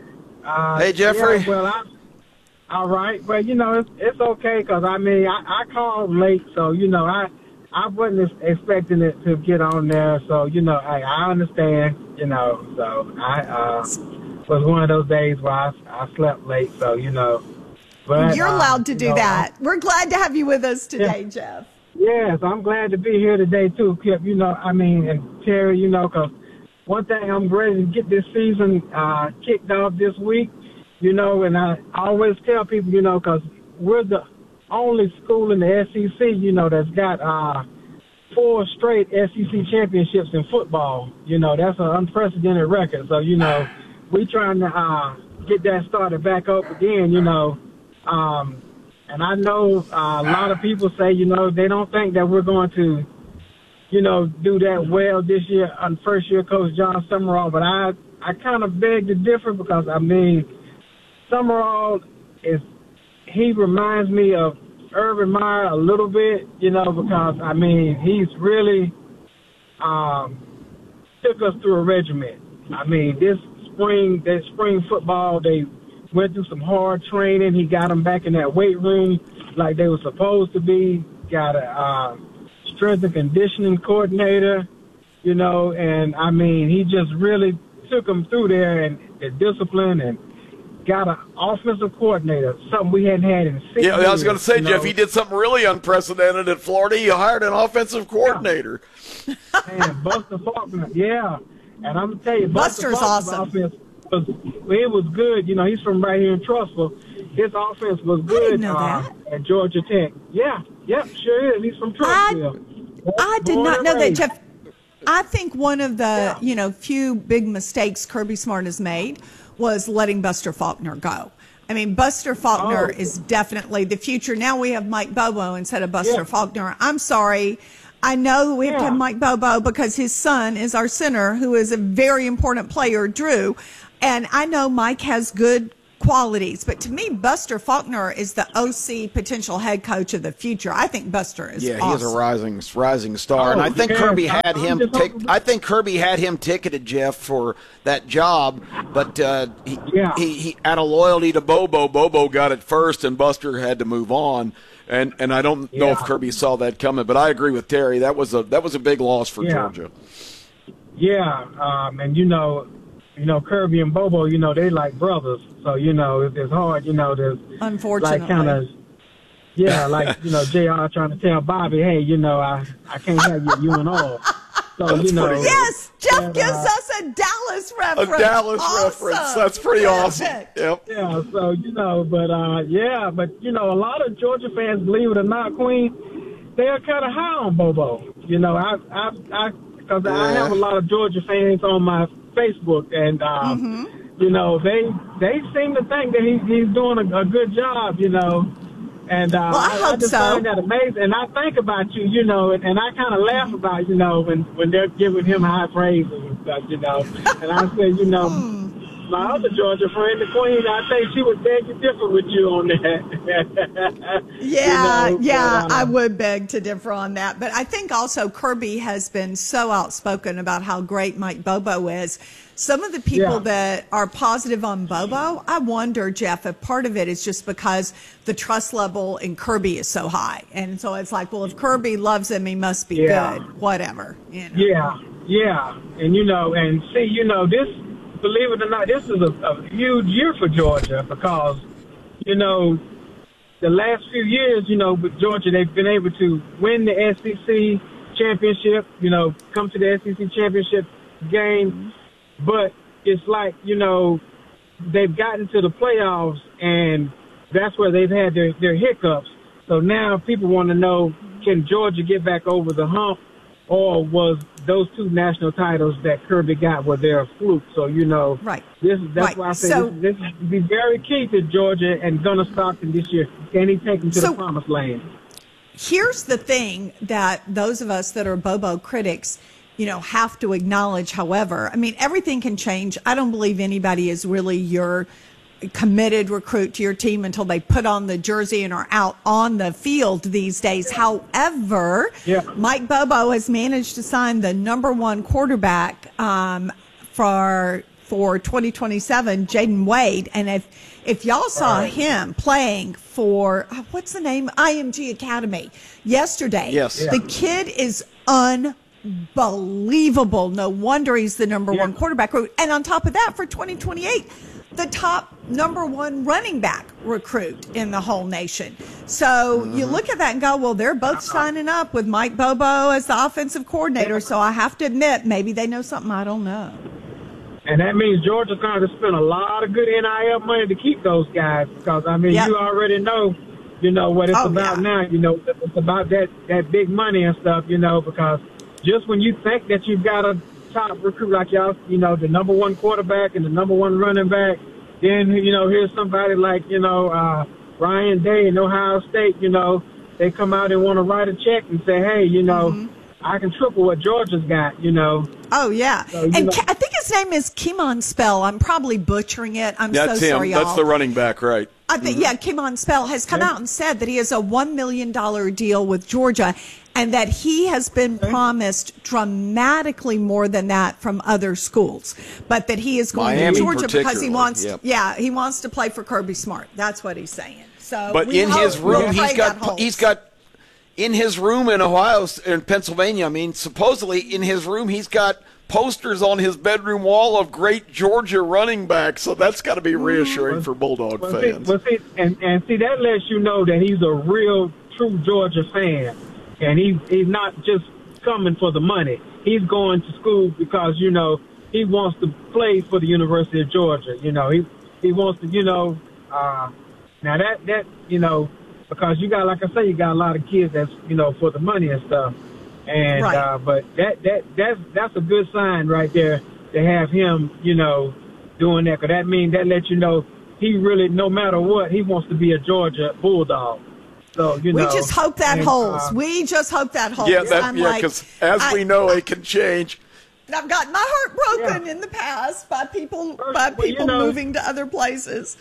Speaker 13: Uh,
Speaker 8: Hey, Jeffrey.
Speaker 13: Yeah, well, I, all right. Well, you know, it's, it's okay because, I mean, I, I called late, so, you know, I I wasn't expecting it to get on there. So, you know, I, I understand, you know. So I uh, was one of those days where I, I slept late, so, you know. But,
Speaker 9: You're
Speaker 13: uh,
Speaker 9: allowed to
Speaker 13: you
Speaker 9: do
Speaker 13: know,
Speaker 9: that. We're glad to have you with us today,
Speaker 13: Yeah.
Speaker 9: Jeff.
Speaker 13: Yes, I'm glad to be here today, too, Kip. You know, I mean, and Terry, you know, because one thing I'm ready to get this season uh, kicked off this week, you know, and I always tell people, you know, because we're the only school in the S E C, you know, that's got uh, four straight S E C championships in football. You know, that's an unprecedented record. So, you know, we trying to uh, get that started back up again, you know. Um, and I know uh, a lot of people say, you know, they don't think that we're going to, you know, do that well this year on first-year coach John Summerall. But I, I kind of beg to differ because, I mean, Summerall is, he reminds me of Urban Meyer a little bit, you know, because, I mean, he's really um, took us through a regiment. I mean, this spring, that spring football, they went through some hard training. He got them back in that weight room like they were supposed to be. Got a uh, strength and conditioning coordinator, you know, and, I mean, he just really took them through there and the discipline and got an offensive coordinator, something we hadn't had in six
Speaker 8: Yeah,
Speaker 13: years.
Speaker 8: I was going to say,
Speaker 13: you
Speaker 8: Jeff,
Speaker 13: know.
Speaker 8: he did something really unprecedented at Florida. He hired an offensive coordinator.
Speaker 13: And Buster Faulkner, yeah. And I'm going to tell you,
Speaker 9: Buster's
Speaker 13: Buster Faulkner's
Speaker 9: awesome.
Speaker 13: offense was, it was good. You know, he's from right here in Trussville. His offense was good
Speaker 9: didn't know
Speaker 13: uh,
Speaker 9: that.
Speaker 13: at Georgia Tech. Yeah, yep, sure is. He's from Trussville.
Speaker 9: I did
Speaker 13: Born
Speaker 9: not
Speaker 13: and
Speaker 9: know that,
Speaker 13: raised.
Speaker 9: Jeff. I think one of the, yeah. you know, few big mistakes Kirby Smart has made was letting Buster Faulkner go. I mean, Buster Faulkner oh. is definitely the future. Now we have Mike Bobo instead of Buster yeah. Faulkner. I'm sorry. I know we have yeah. to have Mike Bobo because his son is our center, who is a very important player, Drew. And I know Mike has good qualities, but to me, Buster Faulkner is the O C potential head coach of the future. I think Buster is
Speaker 8: yeah,
Speaker 9: awesome.
Speaker 8: He is a rising rising star, oh, and I think yeah. Kirby had him. Tick, I think Kirby had him ticketed, Jeff, for that job, but uh, he, yeah. he, he out of loyalty to Bobo, Bobo got it first, and Buster had to move on. And and I don't yeah. know if Kirby saw that coming, but I agree with Terry. That was a that was a big loss for
Speaker 13: yeah.
Speaker 8: Georgia.
Speaker 13: Yeah, um, and you know. You know, Kirby and Bobo, you know, they like brothers. So, you know, it's, it's hard, you know, to
Speaker 9: Unfortunately.
Speaker 13: like kind of, yeah, like, you know, J R trying to tell Bobby, hey, you know, I, I can't have you, you and all. So,
Speaker 8: That's
Speaker 13: you know.
Speaker 9: Yes, Jeff
Speaker 13: and,
Speaker 9: gives
Speaker 13: uh,
Speaker 9: us a Dallas reference.
Speaker 8: A Dallas
Speaker 9: awesome.
Speaker 8: reference. That's pretty awesome. Yep.
Speaker 13: Yeah, so, you know, but, uh, yeah, but, you know, a lot of Georgia fans, believe it or not, Queen, they're kind of high on Bobo. You know, I, I, I, because yeah. I have a lot of Georgia fans on my Facebook, and um, mm-hmm. you know they they seem to think that he's he's doing a, a good job, you know. And uh,
Speaker 9: well, I,
Speaker 13: I,
Speaker 9: hope
Speaker 13: I just
Speaker 9: so.
Speaker 13: find that amazing. And I think about you, you know, and, and I kind of laugh about you know when when they're giving him high praise and stuff, you know. And I say, you know, my other Georgia friend, the Queen, I think she would beg to differ with you on that.
Speaker 9: yeah,
Speaker 13: you know,
Speaker 9: yeah,
Speaker 13: but, uh,
Speaker 9: I would beg to differ on that. But I think also Kirby has been so outspoken about how great Mike Bobo is. Some of the people yeah. that are positive on Bobo, I wonder, Jeff, if part of it is just because the trust level in Kirby is so high. And so it's like, well, if Kirby loves him, he must be
Speaker 13: yeah.
Speaker 9: good, whatever. You know.
Speaker 13: Yeah, yeah. And, you know, and see, you know, this, believe it or not, this is a, a huge year for Georgia because, you know, the last few years, you know, with Georgia, they've been able to win the S E C championship, you know, come to the S E C championship game. But it's like, you know, they've gotten to the playoffs, and that's where they've had their, their hiccups. So now people want to know, can Georgia get back over the hump, or was those two national titles that Kirby got were their fluke? So, you know,
Speaker 9: right.
Speaker 13: this that's
Speaker 9: right.
Speaker 13: why I say
Speaker 9: so,
Speaker 13: this, this will be very key to Georgia and Gunnar Stockton this year. Can he take them to
Speaker 9: so,
Speaker 13: the promised land?
Speaker 9: Here's the thing that those of us that are Bobo critics, you know, have to acknowledge, however. I mean, everything can change. I don't believe anybody is really your committed recruit to your team until they put on the jersey and are out on the field these days. However,
Speaker 13: yeah.
Speaker 9: Mike Bobo has managed to sign the number one quarterback um, for for twenty twenty-seven, Jaden Wade. And if if y'all saw right. him playing for, what's the name? I M G Academy yesterday.
Speaker 8: Yes.
Speaker 9: Yeah. The kid is unbelievable. Unbelievable. No wonder he's the number yeah. one quarterback recruit. And on top of that, for twenty twenty-eight, the top number one running back recruit in the whole nation. So mm-hmm. you look at that and go, well, they're both signing up with Mike Bobo as the offensive coordinator. So I have to admit, maybe they know something I don't know.
Speaker 13: And that means Georgia's going to spend a lot of good N I L money to keep those guys because, I mean, yep. you already know, you know, what it's oh, about yeah. now. You know, it's about that, that big money and stuff, you know, because just when you think that you've got a top recruit like y'all, you know, the number one quarterback and the number one running back, then, you know, here's somebody like, you know, uh, Ryan Day in Ohio State, you know, they come out and want to write a check and say, hey, you know, mm-hmm. I can triple what Georgia's got, you know.
Speaker 9: Oh, yeah. So, and know, I think his name is Kimon Spell. I'm probably butchering it. I'm
Speaker 8: That's
Speaker 9: so
Speaker 8: him.
Speaker 9: sorry, y'all.
Speaker 8: That's the running back, right.
Speaker 9: I think, mm-hmm. yeah, Kimon Spell has come yeah. out and said that he has a one million dollars deal with Georgia and that he has been okay. promised dramatically more than that from other schools, but that he is going
Speaker 8: Miami
Speaker 9: to Georgia because he wants,
Speaker 8: yep.
Speaker 9: yeah, he wants to play for Kirby Smart. That's what he's saying. So,
Speaker 8: but in his room, he's got he's got in his room in Ohio, in Pennsylvania. I mean, supposedly in his room, he's got posters on his bedroom wall of great Georgia running backs. So that's got to be reassuring well, for Bulldog
Speaker 13: well,
Speaker 8: fans.
Speaker 13: See, well, see, and, and see, that lets you know that he's a real, true Georgia fan. And he, he's not just coming for the money. He's going to school because, you know, he wants to play for the University of Georgia. You know, he he wants to, you know, uh, now that, that, you know, because you got, like I say, you got a lot of kids that's, you know, for the money and stuff. And
Speaker 9: Right.
Speaker 13: uh, but that that that's that's a good sign right there to have him, you know, doing that. Because that means that lets you know he really, no matter what, he wants to be a Georgia Bulldog. So you
Speaker 9: We
Speaker 13: know,
Speaker 9: just hope that
Speaker 13: and,
Speaker 9: holds.
Speaker 13: uh,
Speaker 9: we just hope that holds.
Speaker 8: Yeah, that,
Speaker 9: I'm
Speaker 8: yeah,
Speaker 9: like,
Speaker 8: because as
Speaker 9: I-
Speaker 8: we know, it can change.
Speaker 9: I've got my heart broken in the past by people by
Speaker 13: well, you
Speaker 9: people
Speaker 13: know-
Speaker 9: moving to other places.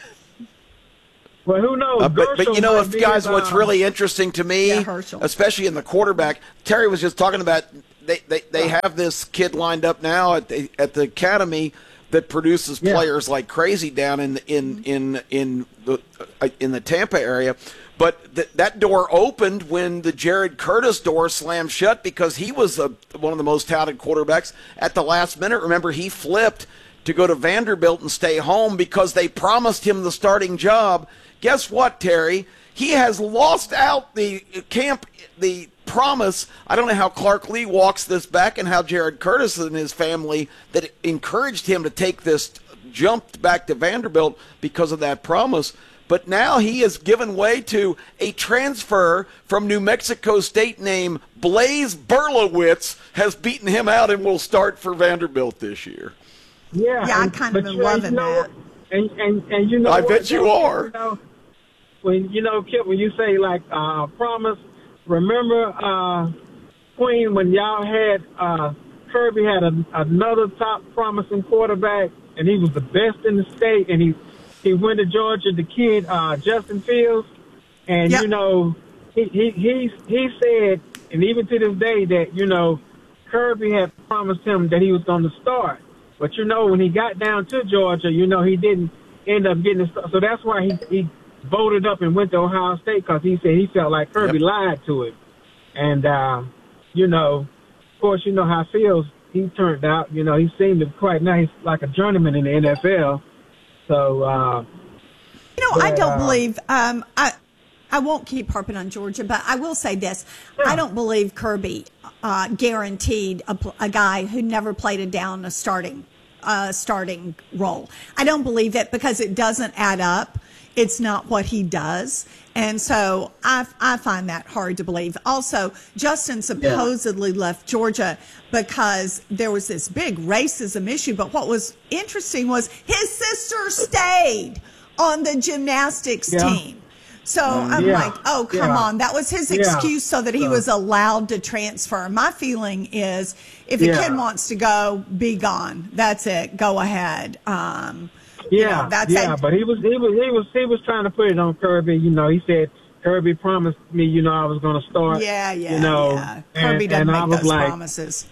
Speaker 13: Well, who knows?
Speaker 8: Uh, but, but you know,
Speaker 13: Gershel
Speaker 8: if
Speaker 13: might be
Speaker 8: guys,
Speaker 13: his,
Speaker 8: what's
Speaker 13: um,
Speaker 8: really interesting to me,
Speaker 9: Yeah, Herschel.
Speaker 8: especially in the quarterback, Terry was just talking about. They they, they have this kid lined up now at the at the academy that produces
Speaker 13: Yeah.
Speaker 8: players like crazy down in in in in the uh, in the Tampa area. But th- that door opened when the Jared Curtis door slammed shut because he was a, one of the most touted quarterbacks at the last minute. Remember, he flipped to go to Vanderbilt and stay home because they promised him the starting job. Guess what, Terry? He has lost out the camp, the promise. I don't know how Clark Lee walks this back and how Jared Curtis and his family that encouraged him to take this jump back to Vanderbilt because of that promise. But now he has given way to a transfer from New Mexico State named Blaze Berlowitz has beaten him out and will start for Vanderbilt this year.
Speaker 13: Yeah,
Speaker 9: Yeah, I
Speaker 13: and-
Speaker 9: kind of
Speaker 13: but
Speaker 9: been
Speaker 13: you-
Speaker 9: loving
Speaker 13: you know,
Speaker 9: that.
Speaker 13: And and and you know,
Speaker 8: I
Speaker 13: what,
Speaker 8: bet you
Speaker 13: though,
Speaker 8: are.
Speaker 13: You know, when you know, Kip, when you say like uh, promise, remember uh, Queen when y'all had uh, Kirby had a, another top promising quarterback, and he was the best in the state, and he he went to Georgia, the kid uh, Justin Fields, and
Speaker 9: Yep.
Speaker 13: you know, he he he he said, and even to this day that you know, Kirby had promised him that he was going to start. But, you know, when he got down to Georgia, you know, he didn't end up getting a start. So that's why he, he voted up and went to Ohio State because he said he felt like Kirby
Speaker 8: Yep.
Speaker 13: lied to him. And, uh, you know, of course, you know how Fields, he turned out. You know, he seemed to quite nice, like a journeyman in the N F L. So, uh,
Speaker 9: You know, I
Speaker 13: But,
Speaker 9: don't
Speaker 13: uh,
Speaker 9: believe. Um, I I won't keep harping on Georgia, but I will say this: I don't believe Kirby uh, guaranteed a, pl- a guy who never played a down a starting uh, starting role. I don't believe it because it doesn't add up. It's not what he does. And so I, I find that hard to believe. Also, Justin supposedly left Georgia because there was this big racism issue. But what was interesting was his sister stayed on the gymnastics
Speaker 13: Yeah.
Speaker 9: team. So I'm
Speaker 13: Yeah.
Speaker 9: like, oh, come
Speaker 13: Yeah.
Speaker 9: on. That was his
Speaker 13: Yeah.
Speaker 9: excuse so that he
Speaker 13: So-
Speaker 9: was allowed to transfer. My feeling is if a
Speaker 13: Yeah.
Speaker 9: kid wants to go, be gone. That's it. Go ahead. Um, you
Speaker 13: Yeah,
Speaker 9: know, that's
Speaker 13: yeah,
Speaker 9: it.
Speaker 13: but he was he was he was he was trying to put it on Kirby. You know, he said Kirby promised me, you know, I was going to start.
Speaker 9: Yeah, yeah,
Speaker 13: you know,
Speaker 9: yeah. Kirby
Speaker 13: and,
Speaker 9: doesn't
Speaker 13: and I
Speaker 9: make
Speaker 13: was
Speaker 9: those
Speaker 13: like,
Speaker 9: promises.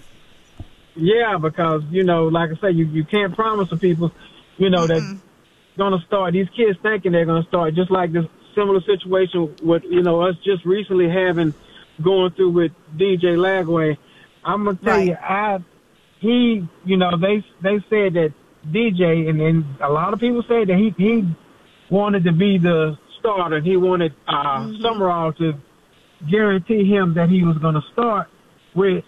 Speaker 13: yeah, because you know, like I say, you you can't promise to people, you know, that going to start. These kids thinking they're going to start, just like this similar situation with you know us just recently having going through with D J Lagway. I'm gonna tell you, I he, you know, they they said that D J, and then a lot of people say that he he wanted to be the starter. He wanted uh,
Speaker 9: Mm-hmm.
Speaker 13: Summerall to guarantee him that he was going to start, which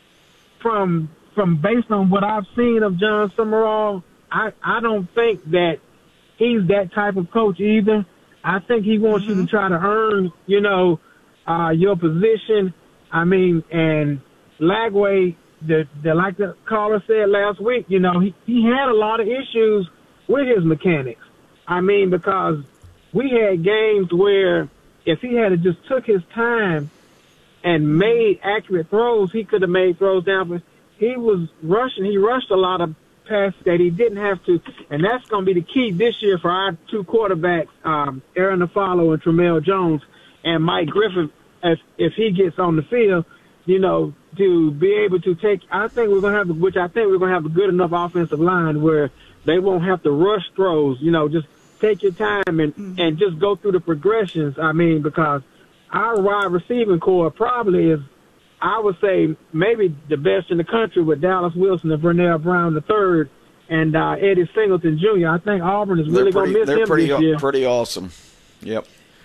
Speaker 13: from from based on what I've seen of John Summerall, I I don't think that he's that type of coach either. I think he wants you to try to earn, you know, uh, your position. I mean, and Lagway, the, the like the caller said last week, you know, he, he had a lot of issues with his mechanics. I mean, because we had games where if he had just took his time and made accurate throws, he could have made throws down. But he was rushing. He rushed a lot of passes that he didn't have to. And that's going to be the key this year for our two quarterbacks, um, Aaron Afalo and Tramel Jones, and Mike Griffin, if, if he gets on the field, you know, to be able to take, I think we're going to have, which I think we're going to have a good enough offensive line where they won't have to rush throws, you know, just take your time and, mm-hmm. and just go through the progressions. I mean, because our wide receiving core probably is, I would say, maybe the best in the country with Dallas Wilson and Vernell Brown the third and uh, Eddie Singleton Junior I think Auburn is really going to miss
Speaker 8: they're
Speaker 13: him
Speaker 8: pretty,
Speaker 13: this year.
Speaker 8: pretty awesome. Yep.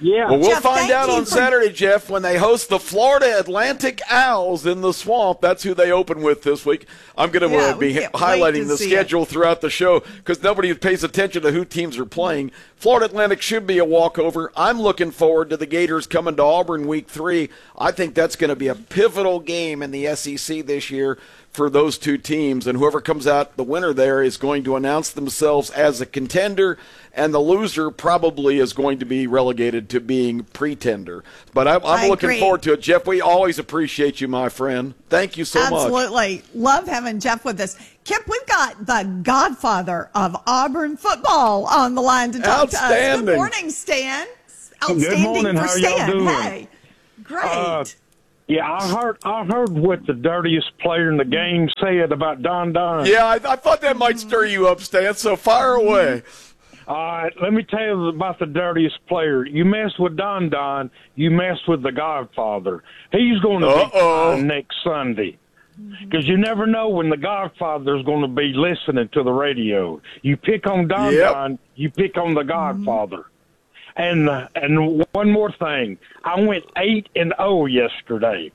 Speaker 13: Yeah.
Speaker 8: Well, we'll
Speaker 9: Jeff,
Speaker 8: find
Speaker 9: thank
Speaker 8: out
Speaker 9: you
Speaker 8: on
Speaker 9: for-
Speaker 8: Saturday, Jeff, when they host the Florida Atlantic Owls in the Swamp. That's who they open with this week. I'm going to
Speaker 9: Yeah,
Speaker 8: uh, be
Speaker 9: we can't wait
Speaker 8: highlighting
Speaker 9: to
Speaker 8: the
Speaker 9: see
Speaker 8: schedule throughout the show because nobody pays attention to who teams are playing. Florida Atlantic should be a walkover. I'm looking forward to the Gators coming to Auburn week three. I think that's going to be a pivotal game in the S E C this year for those two teams, and whoever comes out the winner there is going to announce themselves as a contender, and the loser probably is going to be relegated to being pretender. But I, I'm
Speaker 9: I
Speaker 8: looking
Speaker 9: agree.
Speaker 8: forward to it. Jeff, we always appreciate you, my friend. Thank you so much.
Speaker 9: Absolutely. Love having Jeff with us. Kip, we've got the godfather of Auburn football on the line to talk to us.
Speaker 8: Outstanding.
Speaker 9: Good morning, Stan. Outstanding
Speaker 14: Good morning.
Speaker 9: for
Speaker 14: How y'all
Speaker 9: Stan.
Speaker 14: doing?
Speaker 9: Hey, great.
Speaker 14: Uh, yeah, I heard I heard what the dirtiest player in the game said about Don Don.
Speaker 8: Yeah, I, I thought that might stir you up, Stan, so fire away.
Speaker 14: All right, let me tell you about the dirtiest player. You mess with Don Don, you mess with the Godfather. He's going to
Speaker 8: Uh-oh.
Speaker 14: be fine next Sunday. Because you never know when the Godfather's going to be listening to the radio. You pick on Don
Speaker 8: Yep.
Speaker 14: Don, you pick on the Godfather. And uh, and one more thing, I went eight and zero yesterday.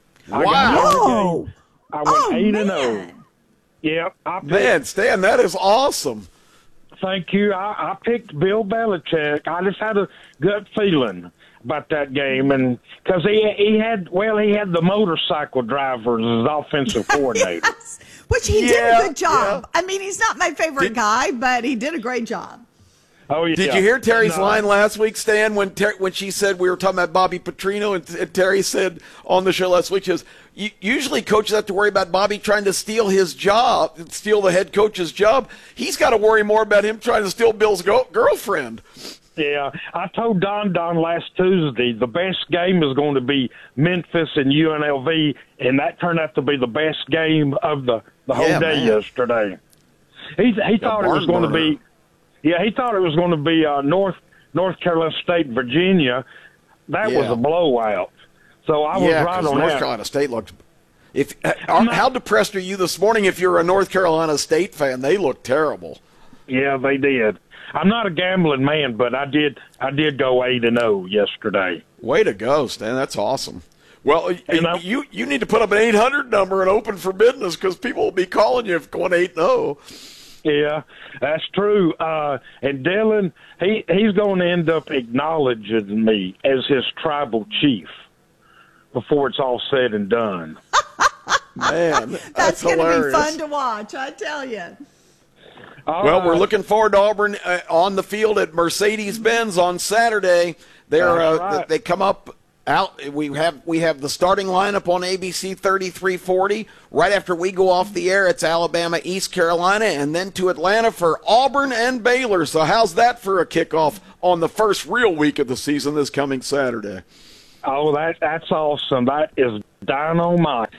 Speaker 14: I got
Speaker 8: Wow.
Speaker 14: every game. I went
Speaker 9: Oh,
Speaker 14: eight and
Speaker 9: man.
Speaker 14: zero. Yep, I picked,
Speaker 8: Man, Stan, that is awesome.
Speaker 14: thank you. I, I picked Bill Belichick. I just had a gut feeling about that game, and because he he had well, he had the motorcycle driver as his offensive coordinator.
Speaker 9: Yes. Which he did
Speaker 8: Yeah,
Speaker 9: a good job. I mean, he's not my favorite
Speaker 8: Did-
Speaker 9: guy, but he did a great job.
Speaker 14: Oh yeah.
Speaker 8: Did you hear Terry's
Speaker 14: No.
Speaker 8: line last week, Stan, when Ter- when she said we were talking about Bobby Petrino, and, and Terry said on the show last week, she says, "U- usually coaches have to worry about Bobby trying to steal his job, steal the head coach's job. He's got to worry more about him trying to steal Bill's go- girlfriend."
Speaker 14: Yeah, I told Don Don last Tuesday the best game is going to be Memphis and U N L V, and that turned out to be the best game of the, the whole
Speaker 8: Yeah,
Speaker 14: day
Speaker 8: man.
Speaker 14: yesterday. He he thought it was
Speaker 8: barn
Speaker 14: going to
Speaker 8: burner.
Speaker 14: be, yeah, he thought it was going to be uh, North North Carolina State, Virginia. That was
Speaker 8: Yeah.
Speaker 14: a blowout. So I was
Speaker 8: yeah,
Speaker 14: right
Speaker 8: 'cause
Speaker 14: on
Speaker 8: North
Speaker 14: that.
Speaker 8: Carolina State looked. If uh, how depressed are you this morning? If you're a North Carolina State fan, they look terrible.
Speaker 14: Yeah, they did. I'm not a gambling man, but I did I did go eight and zero yesterday.
Speaker 8: Way to go, Stan. That's awesome. Well,
Speaker 14: And I-
Speaker 8: you you need to put up an eight hundred number and open for business because people will be calling you if going eight and zero.
Speaker 14: Yeah, that's true. Uh, and Dylan, he he's going to end up acknowledging me as his tribal chief before it's all said and done.
Speaker 8: Man, that's,
Speaker 9: That's going to be
Speaker 8: hilarious.
Speaker 9: fun to watch, I tell you.
Speaker 14: All
Speaker 8: Well, we're
Speaker 14: right.
Speaker 8: looking forward to Auburn uh, on the field at Mercedes-Benz on Saturday. They're
Speaker 14: That's
Speaker 8: uh,
Speaker 14: right.
Speaker 8: they come up out. We have we have the starting lineup on A B C thirty-three forty. Right after we go off the air, it's Alabama, East Carolina, and then to Atlanta for Auburn and Baylor. So how's that for a kickoff on the first real week of the season this coming Saturday?
Speaker 14: Oh, that that's awesome. That is dynamite.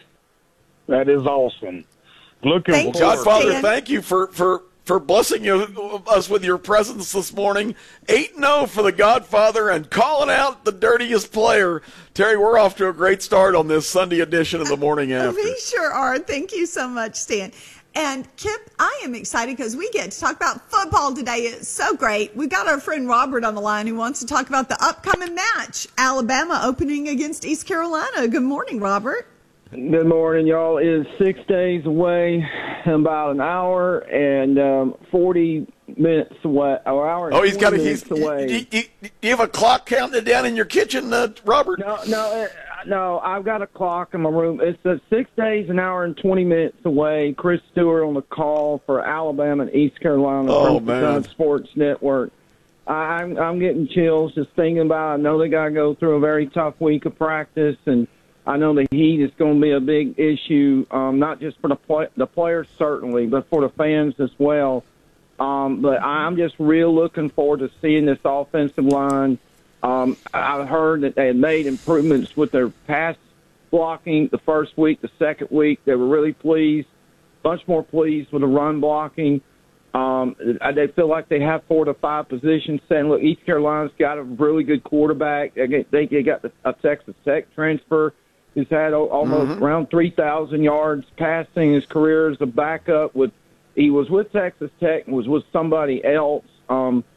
Speaker 14: That is awesome. Looking
Speaker 9: Thank you,
Speaker 14: forward.
Speaker 8: Godfather,
Speaker 9: Stan.
Speaker 8: thank you for, for, for blessing you, us with your presence this morning. eight and oh for the Godfather and calling out the dirtiest player. Terry, we're off to a great start on this Sunday edition of the Morning After.
Speaker 9: We sure are. Thank you so much, Stan. And Kip, I am excited because we get to talk about football today. It's so great. We've got our friend Robert on the line who wants to talk about the upcoming match, Alabama opening against East Carolina. Good morning, Robert.
Speaker 15: Good morning, y'all. It is six days away, about an hour and um, forty minutes away. Or hour and
Speaker 8: Oh, he's got a
Speaker 15: minutes
Speaker 8: he's,
Speaker 15: away.
Speaker 8: you, you, you, you have a clock counting it down in your kitchen, uh, Robert?
Speaker 15: No, no, uh, no. I've got a clock in my room. It's uh, six days, an hour and twenty minutes away. Chris Stewart on the call for Alabama and East Carolina
Speaker 8: Oh,
Speaker 15: from the
Speaker 8: man.
Speaker 15: Sun Sports Network. I'm I'm getting chills just thinking about it. I know they got to go through a very tough week of practice, and I know the heat is going to be a big issue, um, not just for the play, the players certainly, but for the fans as well. Um, but I'm just real looking forward to seeing this offensive line. Um, I heard that they had made improvements with their pass blocking the first week, the second week. They were really pleased, much more pleased with the run blocking. Um, they feel like they have four to five positions set. Look, East Carolina's got a really good quarterback. They get, they got a Texas Tech transfer who's had almost
Speaker 8: Mm-hmm.
Speaker 15: around three thousand yards passing his career as a backup. With he was with Texas Tech and was with somebody else. Um,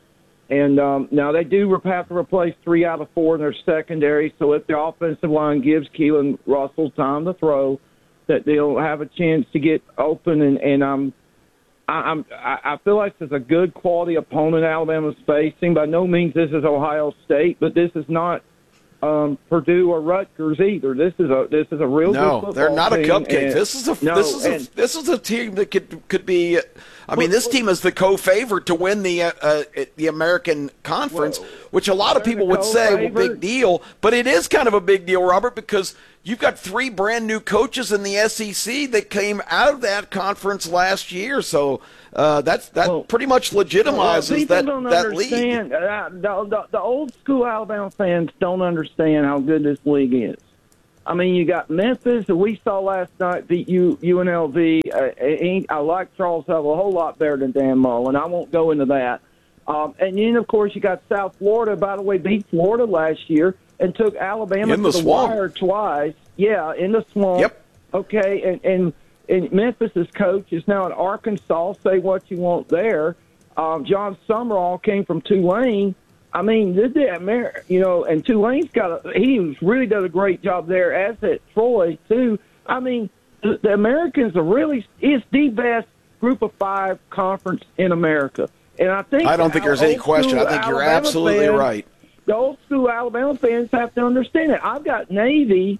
Speaker 15: And um, now they do have to replace three out of four in their secondary. So if the offensive line gives Keelan Russell time to throw, that they'll have a chance to get open. And, and um, I, I'm, I feel like this is a good quality opponent Alabama's facing. By no means this is Ohio State, but this is not um, Purdue or Rutgers either. This is a this is a real
Speaker 8: no,
Speaker 15: good football
Speaker 8: they're not
Speaker 15: team.
Speaker 8: a cupcake.
Speaker 15: And,
Speaker 8: this is a
Speaker 15: no,
Speaker 8: this is
Speaker 15: and,
Speaker 8: a this is a team that could could be. I mean, this team is the co-favorite to win the uh, uh, the American Conference, well, which a lot of people would say, well, big deal. But it is kind of a big deal, Robert, because you've got three brand new coaches in the S E C that came out of that conference last year. So uh, that's that well, pretty much legitimizes
Speaker 15: well,
Speaker 8: that
Speaker 15: don't
Speaker 8: that
Speaker 15: understand.
Speaker 8: league.
Speaker 15: Uh, the, the, the old school Alabama fans don't understand how good this league is. I mean, you got Memphis, that we saw last night beat U, U N L V. Uh, I like Charles Hubble a whole lot better than Dan Mullen. I won't go into that. Um, and then, of course, you got South Florida, by the way, beat Florida last year and took Alabama
Speaker 8: in the
Speaker 15: to the
Speaker 8: swamp.
Speaker 15: wire twice. Yeah, in the swamp.
Speaker 8: Yep.
Speaker 15: Okay, and, and, and Memphis's coach is now in Arkansas. Say what you want there. Um, John Summerall came from Tulane. I mean, this is, you know, and Tulane's got a, he's really done a great job there, as at Troy, too. I mean, the, the Americans are really, it's the best group of five conference in America. And I think
Speaker 8: I don't think there's any question. I think you're absolutely
Speaker 15: fans,
Speaker 8: right.
Speaker 15: The old school Alabama fans have to understand it. I've got Navy.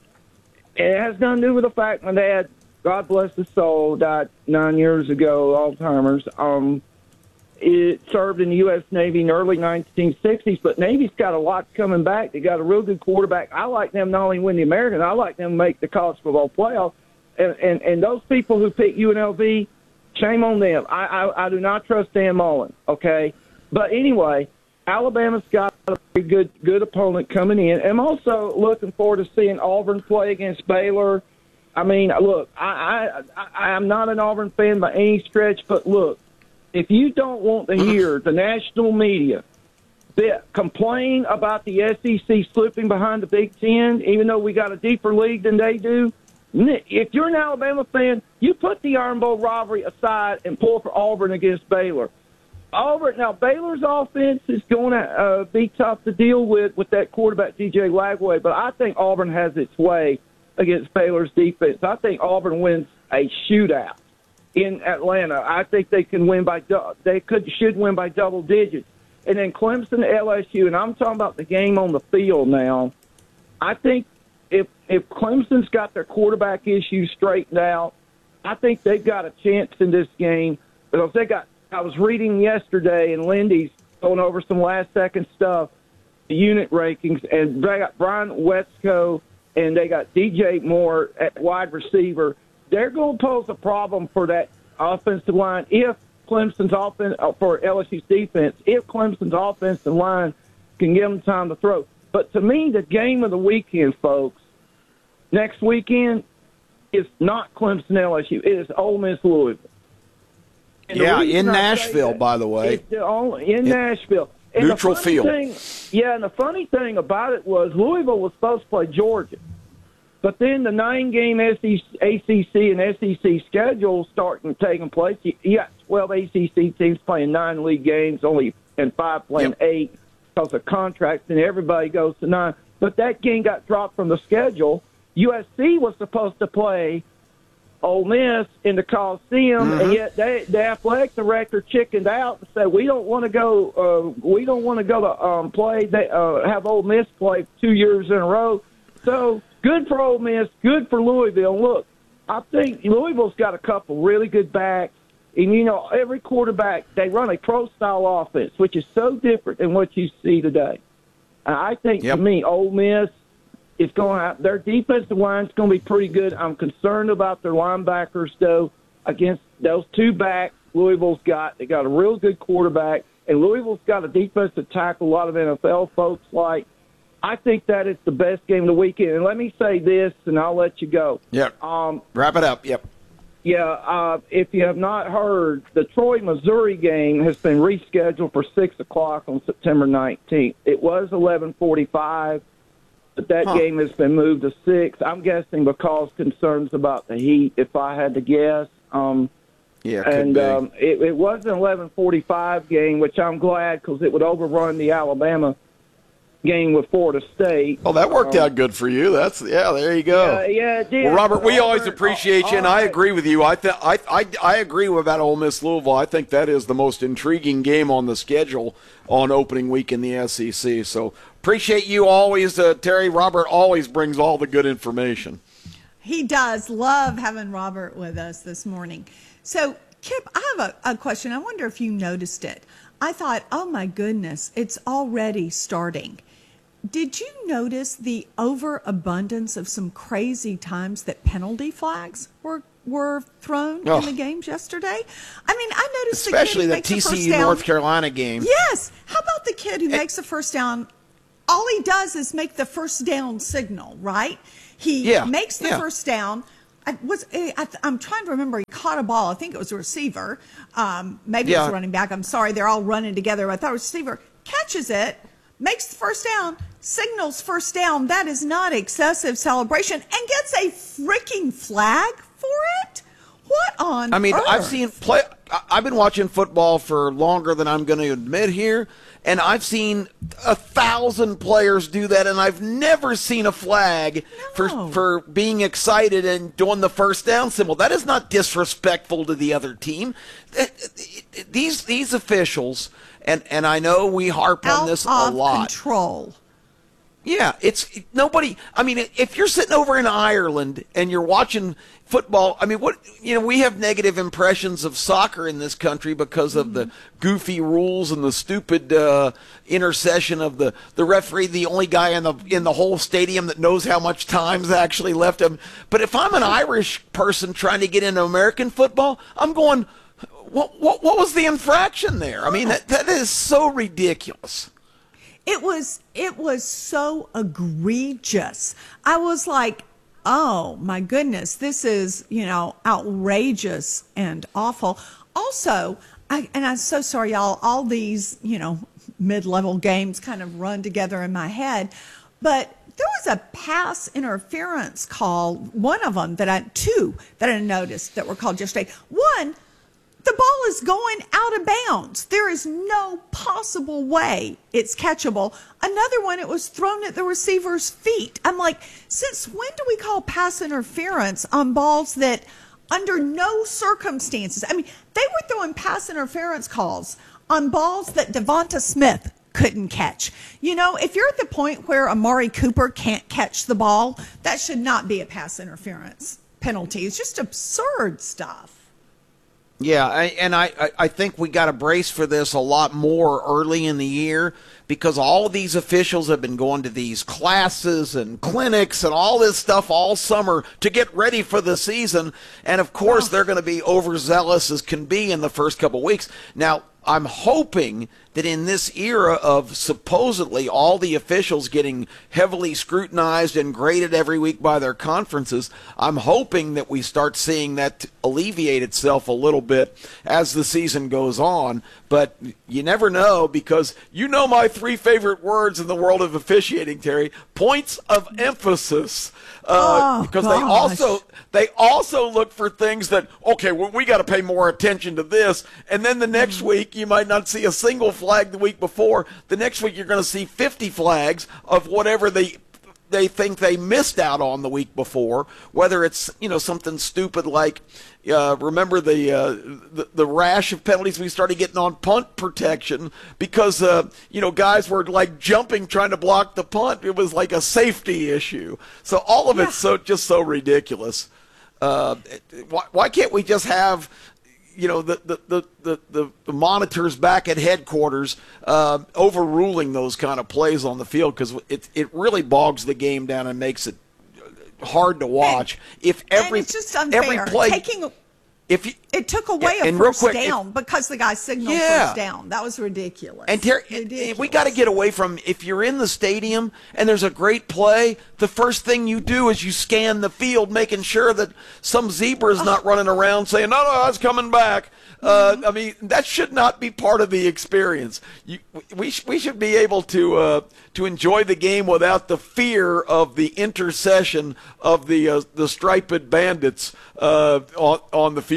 Speaker 15: It has nothing to do with the fact my dad, God bless his soul, died nine years ago, Alzheimer's. Um, It served in the U S Navy in the early nineteen sixties, but Navy's got a lot coming back. They got a real good quarterback. I like them not only win the American, I like them to make the college football playoff. And, and, and those people who pick U N L V, shame on them. I, I, I do not trust Dan Mullen, okay? But anyway, Alabama's got a pretty good, good opponent coming in. I'm also looking forward to seeing Auburn play against Baylor. I mean, look, I, I, I, I'm not an Auburn fan by any stretch, but look, if you don't want to hear the national media that complain about the S E C slipping behind the Big Ten, even though we got a deeper league than they do, if you're an Alabama fan, you put the Iron Bowl rivalry aside and pull for Auburn against Baylor. Auburn, now Baylor's offense is going to uh, be tough to deal with with that quarterback D J Lagway, but I think Auburn has its way against Baylor's defense. I think Auburn wins a shootout in Atlanta. I think they can win by they could should win by double digits. And then Clemson, L S U, and I'm talking about the game on the field now. I think if if Clemson's got their quarterback issues straightened out, I think they've got a chance in this game because they got. I was reading yesterday, and Lindy's going over some last second stuff, the unit rankings, and they got Brian Wesco and they got D J Moore at wide receiver. They're going to pose a problem for that offensive line if Clemson's offense for L S U's defense. If Clemson's offensive line can give them time to throw. But to me, the game of the weekend, folks, next weekend is not Clemson L S U. It is Ole Miss Louisville. And
Speaker 8: yeah, in Nashville, by the way.
Speaker 15: It's the only, in yeah. Nashville. And
Speaker 8: neutral field.
Speaker 15: Thing, yeah, and the funny thing about it was Louisville was supposed to play Georgia. But then the nine-game A C C and S E C schedule starting taking place. You, you got twelve A C C teams playing nine league games, only and five playing yep. eight because of contracts, and everybody goes to nine. But that game got dropped from the schedule. U S C was supposed to play Ole Miss in the Coliseum, mm-hmm. and yet they, the athletic director chickened out and said, "We don't want to go. Uh, we don't want to go to um, play. They uh, have Ole Miss play two years in a row." So good for Ole Miss, good for Louisville. Look, I think Louisville's got a couple really good backs, and you know every quarterback they run a pro-style offense, which is so different than what you see today. And I think yep. to me, Ole Miss. It's going to have, their defensive line is going to be pretty good. I'm concerned about their linebackers, though, against those two backs Louisville's got. They got a real good quarterback, and Louisville's got a defensive tackle a lot of N F L folks like. I think that is the best game of the weekend. And let me say this, and I'll let you go.
Speaker 8: Yep. Um, Wrap it up. Yep.
Speaker 15: Yeah, uh, if you have not heard, the Troy-Missouri game has been rescheduled for six o'clock on September nineteenth. It was eleven forty-five. But that huh. game has been moved to six. I'm guessing because concerns about the heat, if I had to guess. Um,
Speaker 8: Yeah, could
Speaker 15: and
Speaker 8: be.
Speaker 15: um, it, it was an eleven forty-five game, which I'm glad because it would overrun the Alabama game with Florida State.
Speaker 8: Oh, that worked
Speaker 15: um,
Speaker 8: out good for you. That's yeah. There you go.
Speaker 15: Yeah, yeah, it did.
Speaker 8: Well, Robert, we
Speaker 15: Auburn-
Speaker 8: always appreciate you, and I agree with you. I, th- I I I agree about Ole Miss Louisville. I think that is the most intriguing game on the schedule on opening week in the S E C. So appreciate you always, uh, Terry. Robert always brings all the good information.
Speaker 9: He does. Love having Robert with us this morning. So, Kip, I have a, a question. I wonder if you noticed it. I thought, oh my goodness, it's already starting. Did you notice the overabundance of some crazy times that penalty flags were were thrown
Speaker 8: Oh.
Speaker 9: in the games yesterday? I mean, I noticed
Speaker 8: Especially
Speaker 9: the
Speaker 8: the
Speaker 9: kid who makes
Speaker 8: T
Speaker 9: the
Speaker 8: C
Speaker 9: first
Speaker 8: U
Speaker 9: down.
Speaker 8: North Carolina game.
Speaker 9: Yes. How about the kid who makes the first down? All he does is make the first down signal, right? He
Speaker 8: Yeah,
Speaker 9: makes the
Speaker 8: yeah.
Speaker 9: first down. I was I, I'm trying to remember. He caught a ball. I think it was a receiver. Um, maybe it was
Speaker 8: Yeah.
Speaker 9: a running back. I'm sorry. They're all running together. I thought it was a receiver. Catches it, makes the first down, signals first down. That is not excessive celebration, and gets a freaking flag for it. What on
Speaker 8: I mean,
Speaker 9: earth?
Speaker 8: I've seen play. I- I've been watching football for longer than I'm going to admit here, and I've seen a thousand players do that, and I've never seen a flag for for being excited and doing the first down symbol. That is not disrespectful to the other team. These these officials, and and I know we harp on
Speaker 9: out
Speaker 8: this a
Speaker 9: of
Speaker 8: lot.
Speaker 9: control.
Speaker 8: Yeah, it's nobody. I mean, if you're sitting over in Ireland and you're watching football, I mean, what you know, we have negative impressions of soccer in this country because of the goofy rules and the stupid uh, intercession of the, the referee, the only guy in the in the whole stadium that knows how much time's actually left him. But if I'm an Irish person trying to get into American football, I'm going, what what, what was the infraction there? I mean, that, that is so ridiculous.
Speaker 9: It was it was so egregious. I was like, oh my goodness, this is, you know, outrageous and awful. Also, I and I'm so sorry, y'all, all these, you know, mid-level games kind of run together in my head. But there was a pass interference call, one of them that I two that I noticed that were called yesterday. One, the ball is going out of bounds. There is no possible way it's catchable. Another one, it was thrown at the receiver's feet. I'm like, since when do we call pass interference on balls that under no circumstances? I mean, they were throwing pass interference calls on balls that Devonta Smith couldn't catch. You know, if you're at the point where Amari Cooper can't catch the ball, that should not be a pass interference penalty. It's just absurd stuff.
Speaker 8: Yeah, I, and I, I- I think we got to brace for this a lot more early in the year because all of these officials have been going to these classes and clinics and all this stuff all summer to get ready for the season. And, of course, they're going to be overzealous as can be in the first couple of weeks. Now, I'm hoping that in this era of supposedly all the officials getting heavily scrutinized and graded every week by their conferences, I'm hoping that we start seeing that alleviate itself a little bit as the season goes on. But you never know because you know my three favorite words in the world of officiating, Terry, points of emphasis. Uh,
Speaker 9: Oh,
Speaker 8: because
Speaker 9: gosh.
Speaker 8: they also they also look for things that, okay, well, we got to pay more attention to this. And then the next week, you might not see a single flag the week before. The next week, you're going to see fifty flags of whatever they they think they missed out on the week before, whether it's, you know, something stupid like, uh, remember the, uh, the the rash of penalties we started getting on punt protection because, uh, you know, guys were like jumping trying to block the punt. It was like a safety issue. So all of it's so just so ridiculous. Uh, why, why can't we just have, you know, the the, the, the, the, the monitors back at headquarters uh, overruling those kind of plays on the field because it it really bogs the game down and makes it hard to watch. And, if every
Speaker 9: and it's just unfair.
Speaker 8: every play,
Speaker 9: Taking,
Speaker 8: if you,
Speaker 9: it took away
Speaker 8: and
Speaker 9: a
Speaker 8: real
Speaker 9: first
Speaker 8: quick,
Speaker 9: down
Speaker 8: if,
Speaker 9: because the guy signaled
Speaker 8: Yeah.
Speaker 9: first down. That was ridiculous.
Speaker 8: And Terry,
Speaker 9: ridiculous.
Speaker 8: we got to get away from, if you're in the stadium and there's a great play, the first thing you do is you scan the field, making sure that some zebra is not running around saying, no, no, it's coming back. Uh, I mean, that should not be part of the experience. You, we, sh- we should be able to uh, to enjoy the game without the fear of the intercession of the uh, the striped bandits uh, on, on the field.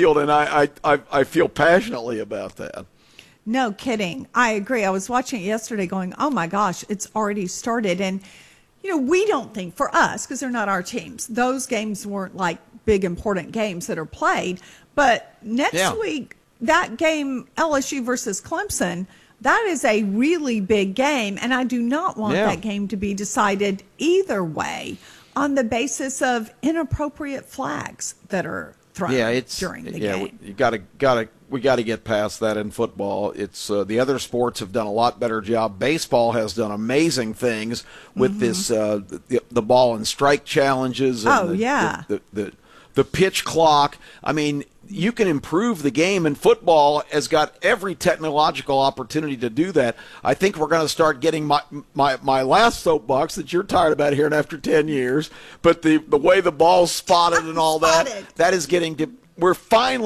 Speaker 8: field, and I, I, I, I feel passionately about that.
Speaker 9: No kidding. I agree. I was watching it yesterday going, oh my gosh, it's already started. And, you know, we don't think for us, because they're not our teams, those games weren't like big important games that are played. But next
Speaker 8: Yeah.
Speaker 9: week, that game, L S U versus Clemson, that is a really big game. And I do not want
Speaker 8: Yeah.
Speaker 9: that game to be decided either way on the basis of inappropriate flags that are thrown
Speaker 8: Yeah, it's
Speaker 9: during the
Speaker 8: yeah,
Speaker 9: game.
Speaker 8: we, you got to got to we got to get past that in football. It's uh, the other sports have done a lot better job. Baseball has done amazing things with
Speaker 9: Mm-hmm.
Speaker 8: this uh, the, the ball and strike challenges. And
Speaker 9: Oh,
Speaker 8: the,
Speaker 9: yeah.
Speaker 8: the, the, the the pitch clock. I mean, you can improve the game, and football has got every technological opportunity to do that. I think we're going to start getting my, my my last soapbox that you're tired about hearing after ten years, but the, the way the ball's spotted and all that, that is getting to, we're finally